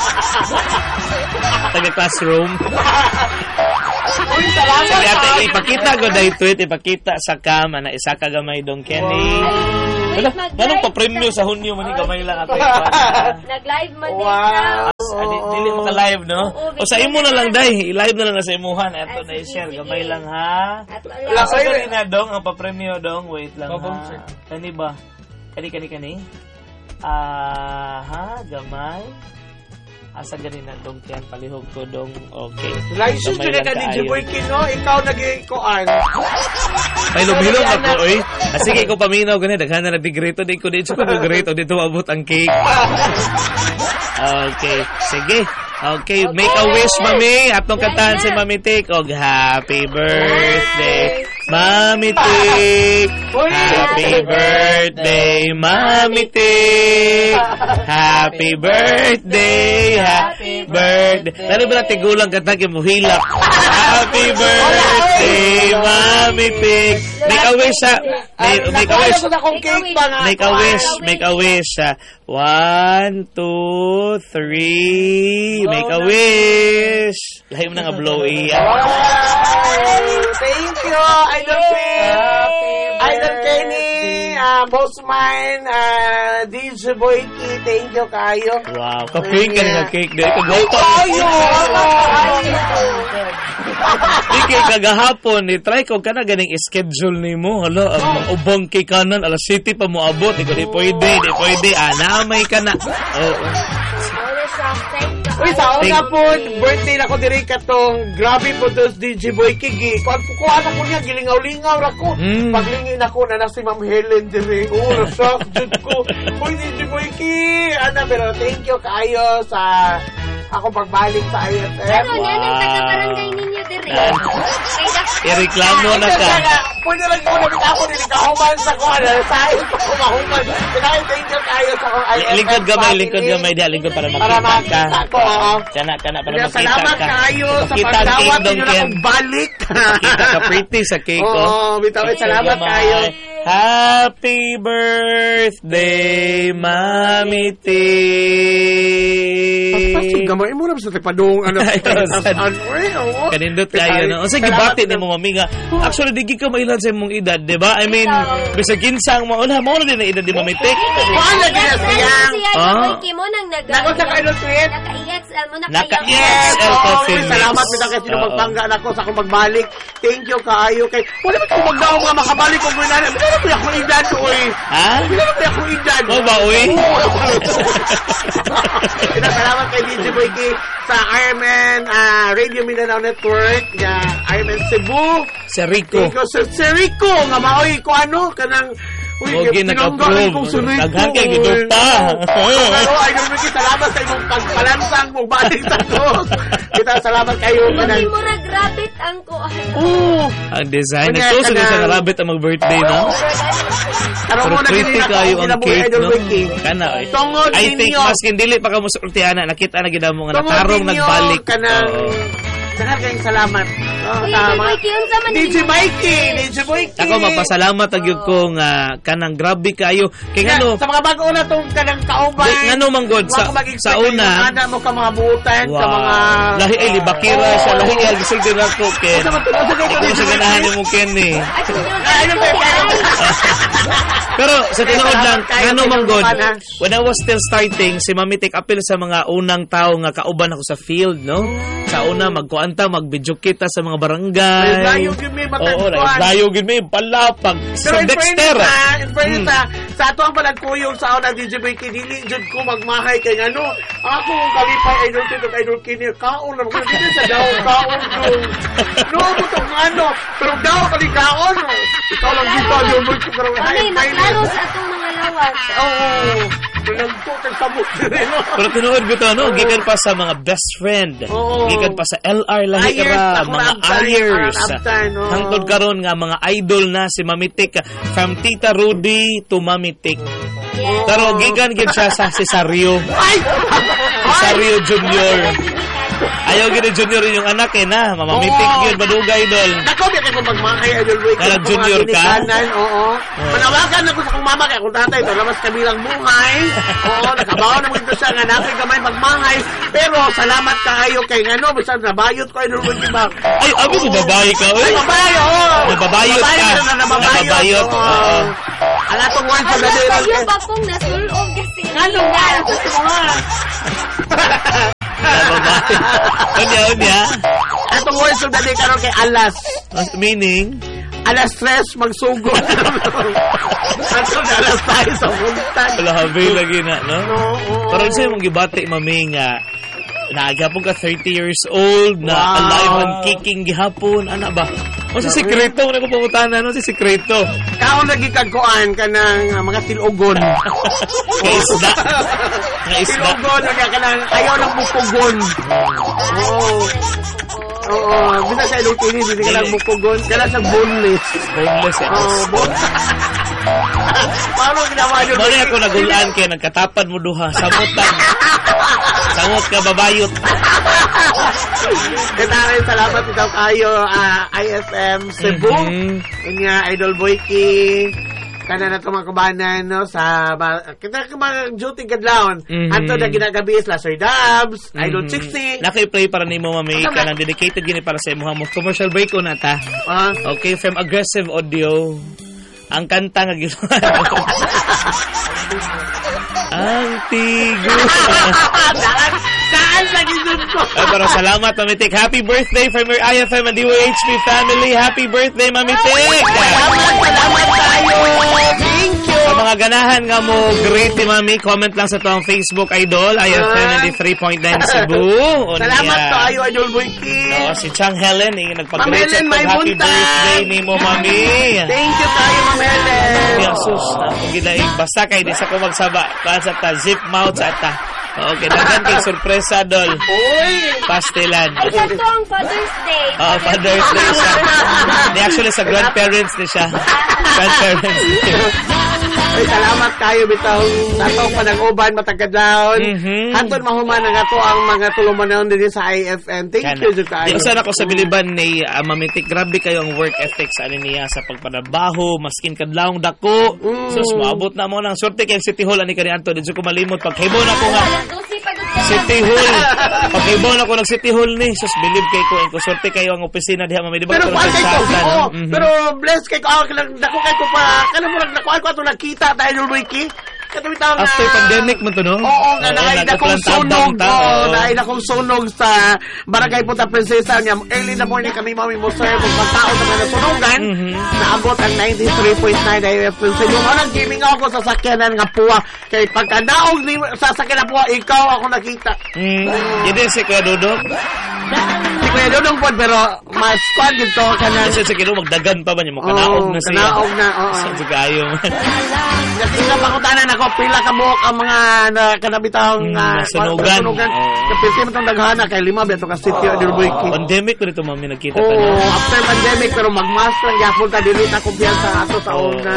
Speaker 1: Taga-classroom.
Speaker 2: Uy, salamat.
Speaker 1: Sabi ate, ipakita ko dahil tweet, ipakita sa cam, na isa ka gamay dong Kenny. Ganong pa-premyo sa Hunyo mo ni gamay lang ako.
Speaker 4: Nag-live man din
Speaker 2: wow.
Speaker 1: Dili mo ka-live, no? O sa imo na lang, day. I-live na lang na sa imuhan. Eto na i-share. Gamay lang, ha? Lasa ka rin na, dong. Ang pa-premyo, dong. Wait lang, ha? Kani ba? Kani? Gamay? Asa ganin na dong tiyan, palihog ko dong, okay.
Speaker 2: License na ka ni Jiboy Kino, ikaw nag-ikoan.
Speaker 1: Ay, lumilong ako, oy. Sige, ikaw paminaw, ganyan, daghan na nabigreto, di ko dito pag-greto, dito abot ang cake. Okay, sige. Okay, make a wish, mami. Atong kantahan si Mami Tik. Og happy birthday Mami Tik.
Speaker 2: Uy!
Speaker 1: Happy birthday, Mami Tik. Happy birthday, happy birthday. Lalo ba na tigulang katagin mo hilap? Happy birthday, Mami Tik. Make a wish ha. Make a wish. Make a wish. 1, 2, 3. Make a wish. Lahi mo na nga blow iya.
Speaker 2: Thank you, Idol Queen. Idol Kenny, Boss Mine, DJ Boyki, thank you kayo.
Speaker 1: Wow, ka-cake ka nga cake dahil ka-goto. Di kay kagahapon, try ko ka na ganing schedule ni mo. Hala, ang ubang kay kanan, alas 7 pa mo abot. Di pwede. Namay ka na.
Speaker 2: Uy, sa una po, birthday na ko diri katong grabe po dos DJ Boy Kigi. Kukuha na ko niya, gilingaw-lingaw na ko. Paglingin ako na si Ma'am Helen diri. Nashock, jud ko. Uy, DJ Boy Kigi. Pero thank you kayo sa ako pagbalik sa IFM.
Speaker 4: Pero yan ang taga-barangay ninyo diri.
Speaker 1: I-reklamo na ka.
Speaker 2: Pwede lang ko nabit ako nili kahuman sa ko. Sa'yo ko kumahuman. Kaya thank you kayo sa akong IFM.
Speaker 1: Lingkod gamay diha. Lingkod para makita ka. Kana para makita ka.
Speaker 2: Salamat kayo sa pagdawat ninyo na kong balik.
Speaker 1: Kita ka pretty sa cake ko.
Speaker 2: Oo, bitaw. Salamat kayo.
Speaker 1: Happy birthday, Mami Tik.
Speaker 2: Gamay mo na sa tipadong
Speaker 1: Kanindot kayo, no? O sige, bati na mo, mami nga. Actually, di ka mailan sa mong edad, di ba? I mean, bisa ginsang mo na din ang edad ni Mami Tik.
Speaker 2: Paano na siyang?
Speaker 4: Mo nang
Speaker 2: Nako sa kayo tweet?
Speaker 4: Naka-EXL mo,
Speaker 1: Naka-EXL ko,
Speaker 2: salamat mo kasi sino magpangga na ko sa akong magbalik. Thank you kaayo kay. Wala ba ko magdaw mga makabalik ko guna na. Wala ba ako edad oy.
Speaker 1: Ha?
Speaker 2: Wala ba ako edad?
Speaker 1: O ba oy?
Speaker 2: Salamat kay DJ Boyki sa Ironman Radio Mindanao Network, Ironman Cebu.
Speaker 1: Si Rico.
Speaker 2: Si Rico nga maoy ko ano kanang
Speaker 1: Ogi nag-approve. Daghan kay gidot pa.
Speaker 2: Pero ay gawin salamat sa imong pagpalansang mong balik sa ko. Kita salamat kayo.
Speaker 4: Pati mo ra rabbit ang ko.
Speaker 1: Ang design na to sa rabbit ang mag-birthday, no? Pero pretty kayo ang cake, no? Kana, I think maskin dili pa ka mo sultihan na nakita na gid mo nga natarong nagbalik.
Speaker 2: Daghang kayong salamat. DJ Mikey.
Speaker 1: Ako mapasalamat ang yun kong kanang grabe kayo. Kaya
Speaker 2: sa mga bago na itong kanang kauban.
Speaker 1: Ngano manggod sa una.
Speaker 2: Ada mo ka mga buutan, sa mga...
Speaker 1: Lahi ay libakira siya. Lahi ay gisig din ako, Ken. Ako sa ganahan mo, Ken, eh. Pero sa tinood lang, ngano manggod, when I was still starting, si Mami Tik appeal sa mga unang tao nga kauban ako sa field, no? Sa una, mag-video kita sa mga barangay. Oo, naglayo gid may palapag sa Dexter.
Speaker 2: In fairness, sa ato ang palagkuyong sa una DJ Boyki, dili jud ko magmahay kay ano. Ako kalipay idol tito idol kini kaon na ko dili sa daw kaon do. No mo to ano, pero daw kalikaon. Ikaw lang dito yung mo ko pero
Speaker 4: ay maklaro sa atong mga lawas.
Speaker 2: Oo. Nagtukag sa buti.
Speaker 1: Pero tinuod ko to, no? Gikan pa sa mga best friend. Gikan pa sa LR lahira, mga ayers. Hangtod karon nga mga idol na si Mami Tik, from Tita Rudy to Mami Tik. Pero gikan gid siya sa Cesario. Cesario Junior. Ayaw gini Junior yung anak eh na. Mamamitik yun, badugay idol.
Speaker 2: Nako, di kayo magmahay idol.
Speaker 1: Kaya Junior ka?
Speaker 2: Oo. Manawagan ako sa kong mama kaya kung tatay ito, labas kabilang buhay. Oo, nakabawa naman ito siya nga natin kamay magmahay. Pero salamat kayo kay ngano, basta nabayot ko idol.
Speaker 1: Ay, abi mo babae ka, eh?
Speaker 2: Babae, oo.
Speaker 1: Nababayot ka. Nababayot. Oo.
Speaker 2: Ang atong one sa daliran.
Speaker 4: Kayo ba pong nasulog kasi?
Speaker 2: Ano ba?
Speaker 1: Unya.
Speaker 2: Atong words of the day karon kay alas.
Speaker 1: Meaning?
Speaker 2: Alas 3 magsugod. Atong alas 5 sa buntag.
Speaker 1: Wala habi lagi na, no? Pero sa'yo mong gibati, mami, nga naagapon ka 30 years old na alive and kicking gihapon. Ano ba? O si sikreto, wala ko pangutanan. Ano si sikreto?
Speaker 2: Kaon lagi kagkuan ka ng mga tilugon.
Speaker 1: Isda. Mga isda.
Speaker 2: Tilugon, ka ng ayaw ng bukugon. Oo, bisa sa ilong kini, hindi ka lang mukugon. Kaya sa boneless.
Speaker 1: Boneless eh.
Speaker 2: Oo, boneless. Paano ginawa nyo?
Speaker 1: Mali ako nagulaan kaya nagkatapad mo duha. Samutan. Samot ka babayot.
Speaker 2: Kaya salamat ikaw kayo, IFM Cebu. Kanya, Idol Boyki. Kana na ito mga kabanan, no, sa, kita mga duty kadlaon. Anto na ginagabi is Sir Dubs, Idol Chixie.
Speaker 1: Naki-play para ni mo, mami. Kanang dedicated gini para sa imuha mo. Commercial break ko na ta. Okay, from Aggressive Audio. Ang kanta nga ginawa. Ang tigo.
Speaker 2: Saan sa gizun ko?
Speaker 1: Pero salamat, Mami Tik. Happy birthday from your IFM and DOHP family. Happy birthday, Mami Tik.
Speaker 2: Salamat tayo. Thank you.
Speaker 1: Sa mga ganahan nga mo, great ni Mami. Comment lang sa to ang Facebook Idol, IFM 93.9 Cebu.
Speaker 2: Salamat tayo, Idol Boyki.
Speaker 1: No, si Chang Helen, nagpag-greet sa
Speaker 2: may
Speaker 1: happy
Speaker 2: buntag.
Speaker 1: birthday ni mo, Mami.
Speaker 2: Thank you tayo, Ma'am Helen.
Speaker 1: Jesus, kung ginaing basta kay di sa ko magsaba. Sa ta, zip mouth sa ta. Okay, dagan kay sorpresa, Dol.
Speaker 2: Uy!
Speaker 1: Pastelan.
Speaker 4: Ay, ito ang Father's Day.
Speaker 1: Father's Day siya. Di actually sa grandparents ni siya. Grandparents.
Speaker 2: Ay, salamat kayo bitaw sa itong panag-uban matagadaon. Hantod mahuman ang ato ang mga tulumanon din sa IFM. Thank you, kayo.
Speaker 1: Di usan ako sa biliban ni Mami Tik. Grabe kayo ang work ethic sa niya sa pagpanabaho, maskin kadlawong dako. Sus, maabot na mo ng sorte kay City Hall ani kani Anto. Di ko malimot pagkaibon ako nga. City Hall. Pagkaibon ako ng City Hall ni. Sus, believe kay ko. Ko sorte kayo ang opisina diha, Mami. Di ba?
Speaker 2: Pero pa kay ko. Pero bless kay ko. Dako kay ko pa. Kanang murag nakuha ko ato nakita tayo, Ricky. Katawitaw na...
Speaker 1: After pandemic mo to, no?
Speaker 2: Oo, naay na kong sunog. Naay na kong sunog sa Barangay Punta Princesa niya. Early na morning kami, Mami mo, sir. Kung matao na mga sunogan, naabot ang 93.9 IFM. Sa inyo, nag-gaming ako sa sakyanan nga puwa. Kaya pagkanaog sa sakyanan puwa, ikaw ako nakita.
Speaker 1: Hindi si Kuya Dudok.
Speaker 2: Si Kuya Dudok po, pero mas kwan dito ka na.
Speaker 1: Kasi sige, magdagan pa ba niya? Kanaog na siya.
Speaker 2: Kanaog na, oo.
Speaker 1: Sige, ayaw.
Speaker 2: Kasi pakutanan ako, pila ka buhok ang mga kanabitang
Speaker 1: sunugan.
Speaker 2: Kapilti mo itong daghana kay lima, beto ka sityo, Dilboyki.
Speaker 1: Pandemic ko nito, Mami, nagkita ka
Speaker 2: Oo,
Speaker 1: na.
Speaker 2: after pandemic, pero magmask lang, yapon ka, dili na kumpiyansa ato sa una.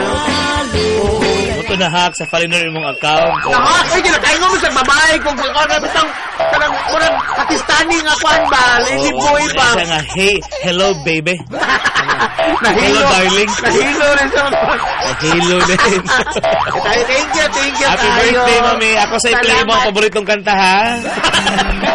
Speaker 1: Ito na-hack sa Faliner mong account.
Speaker 2: Nahak, ay, kinakain mo sa babae, kung kanabitang, kanang, kurang, Pakistani nga kwan ba, lady boy ba?
Speaker 1: Siya nga, hey, hello, baby.
Speaker 2: Nahilo,
Speaker 1: darling.
Speaker 2: Nahilo rin siya.
Speaker 1: Hello din.
Speaker 2: Thank you
Speaker 1: Happy
Speaker 2: tayo.
Speaker 1: birthday, Mami. Ako sa i-play mo ang paboritong kanta, ha?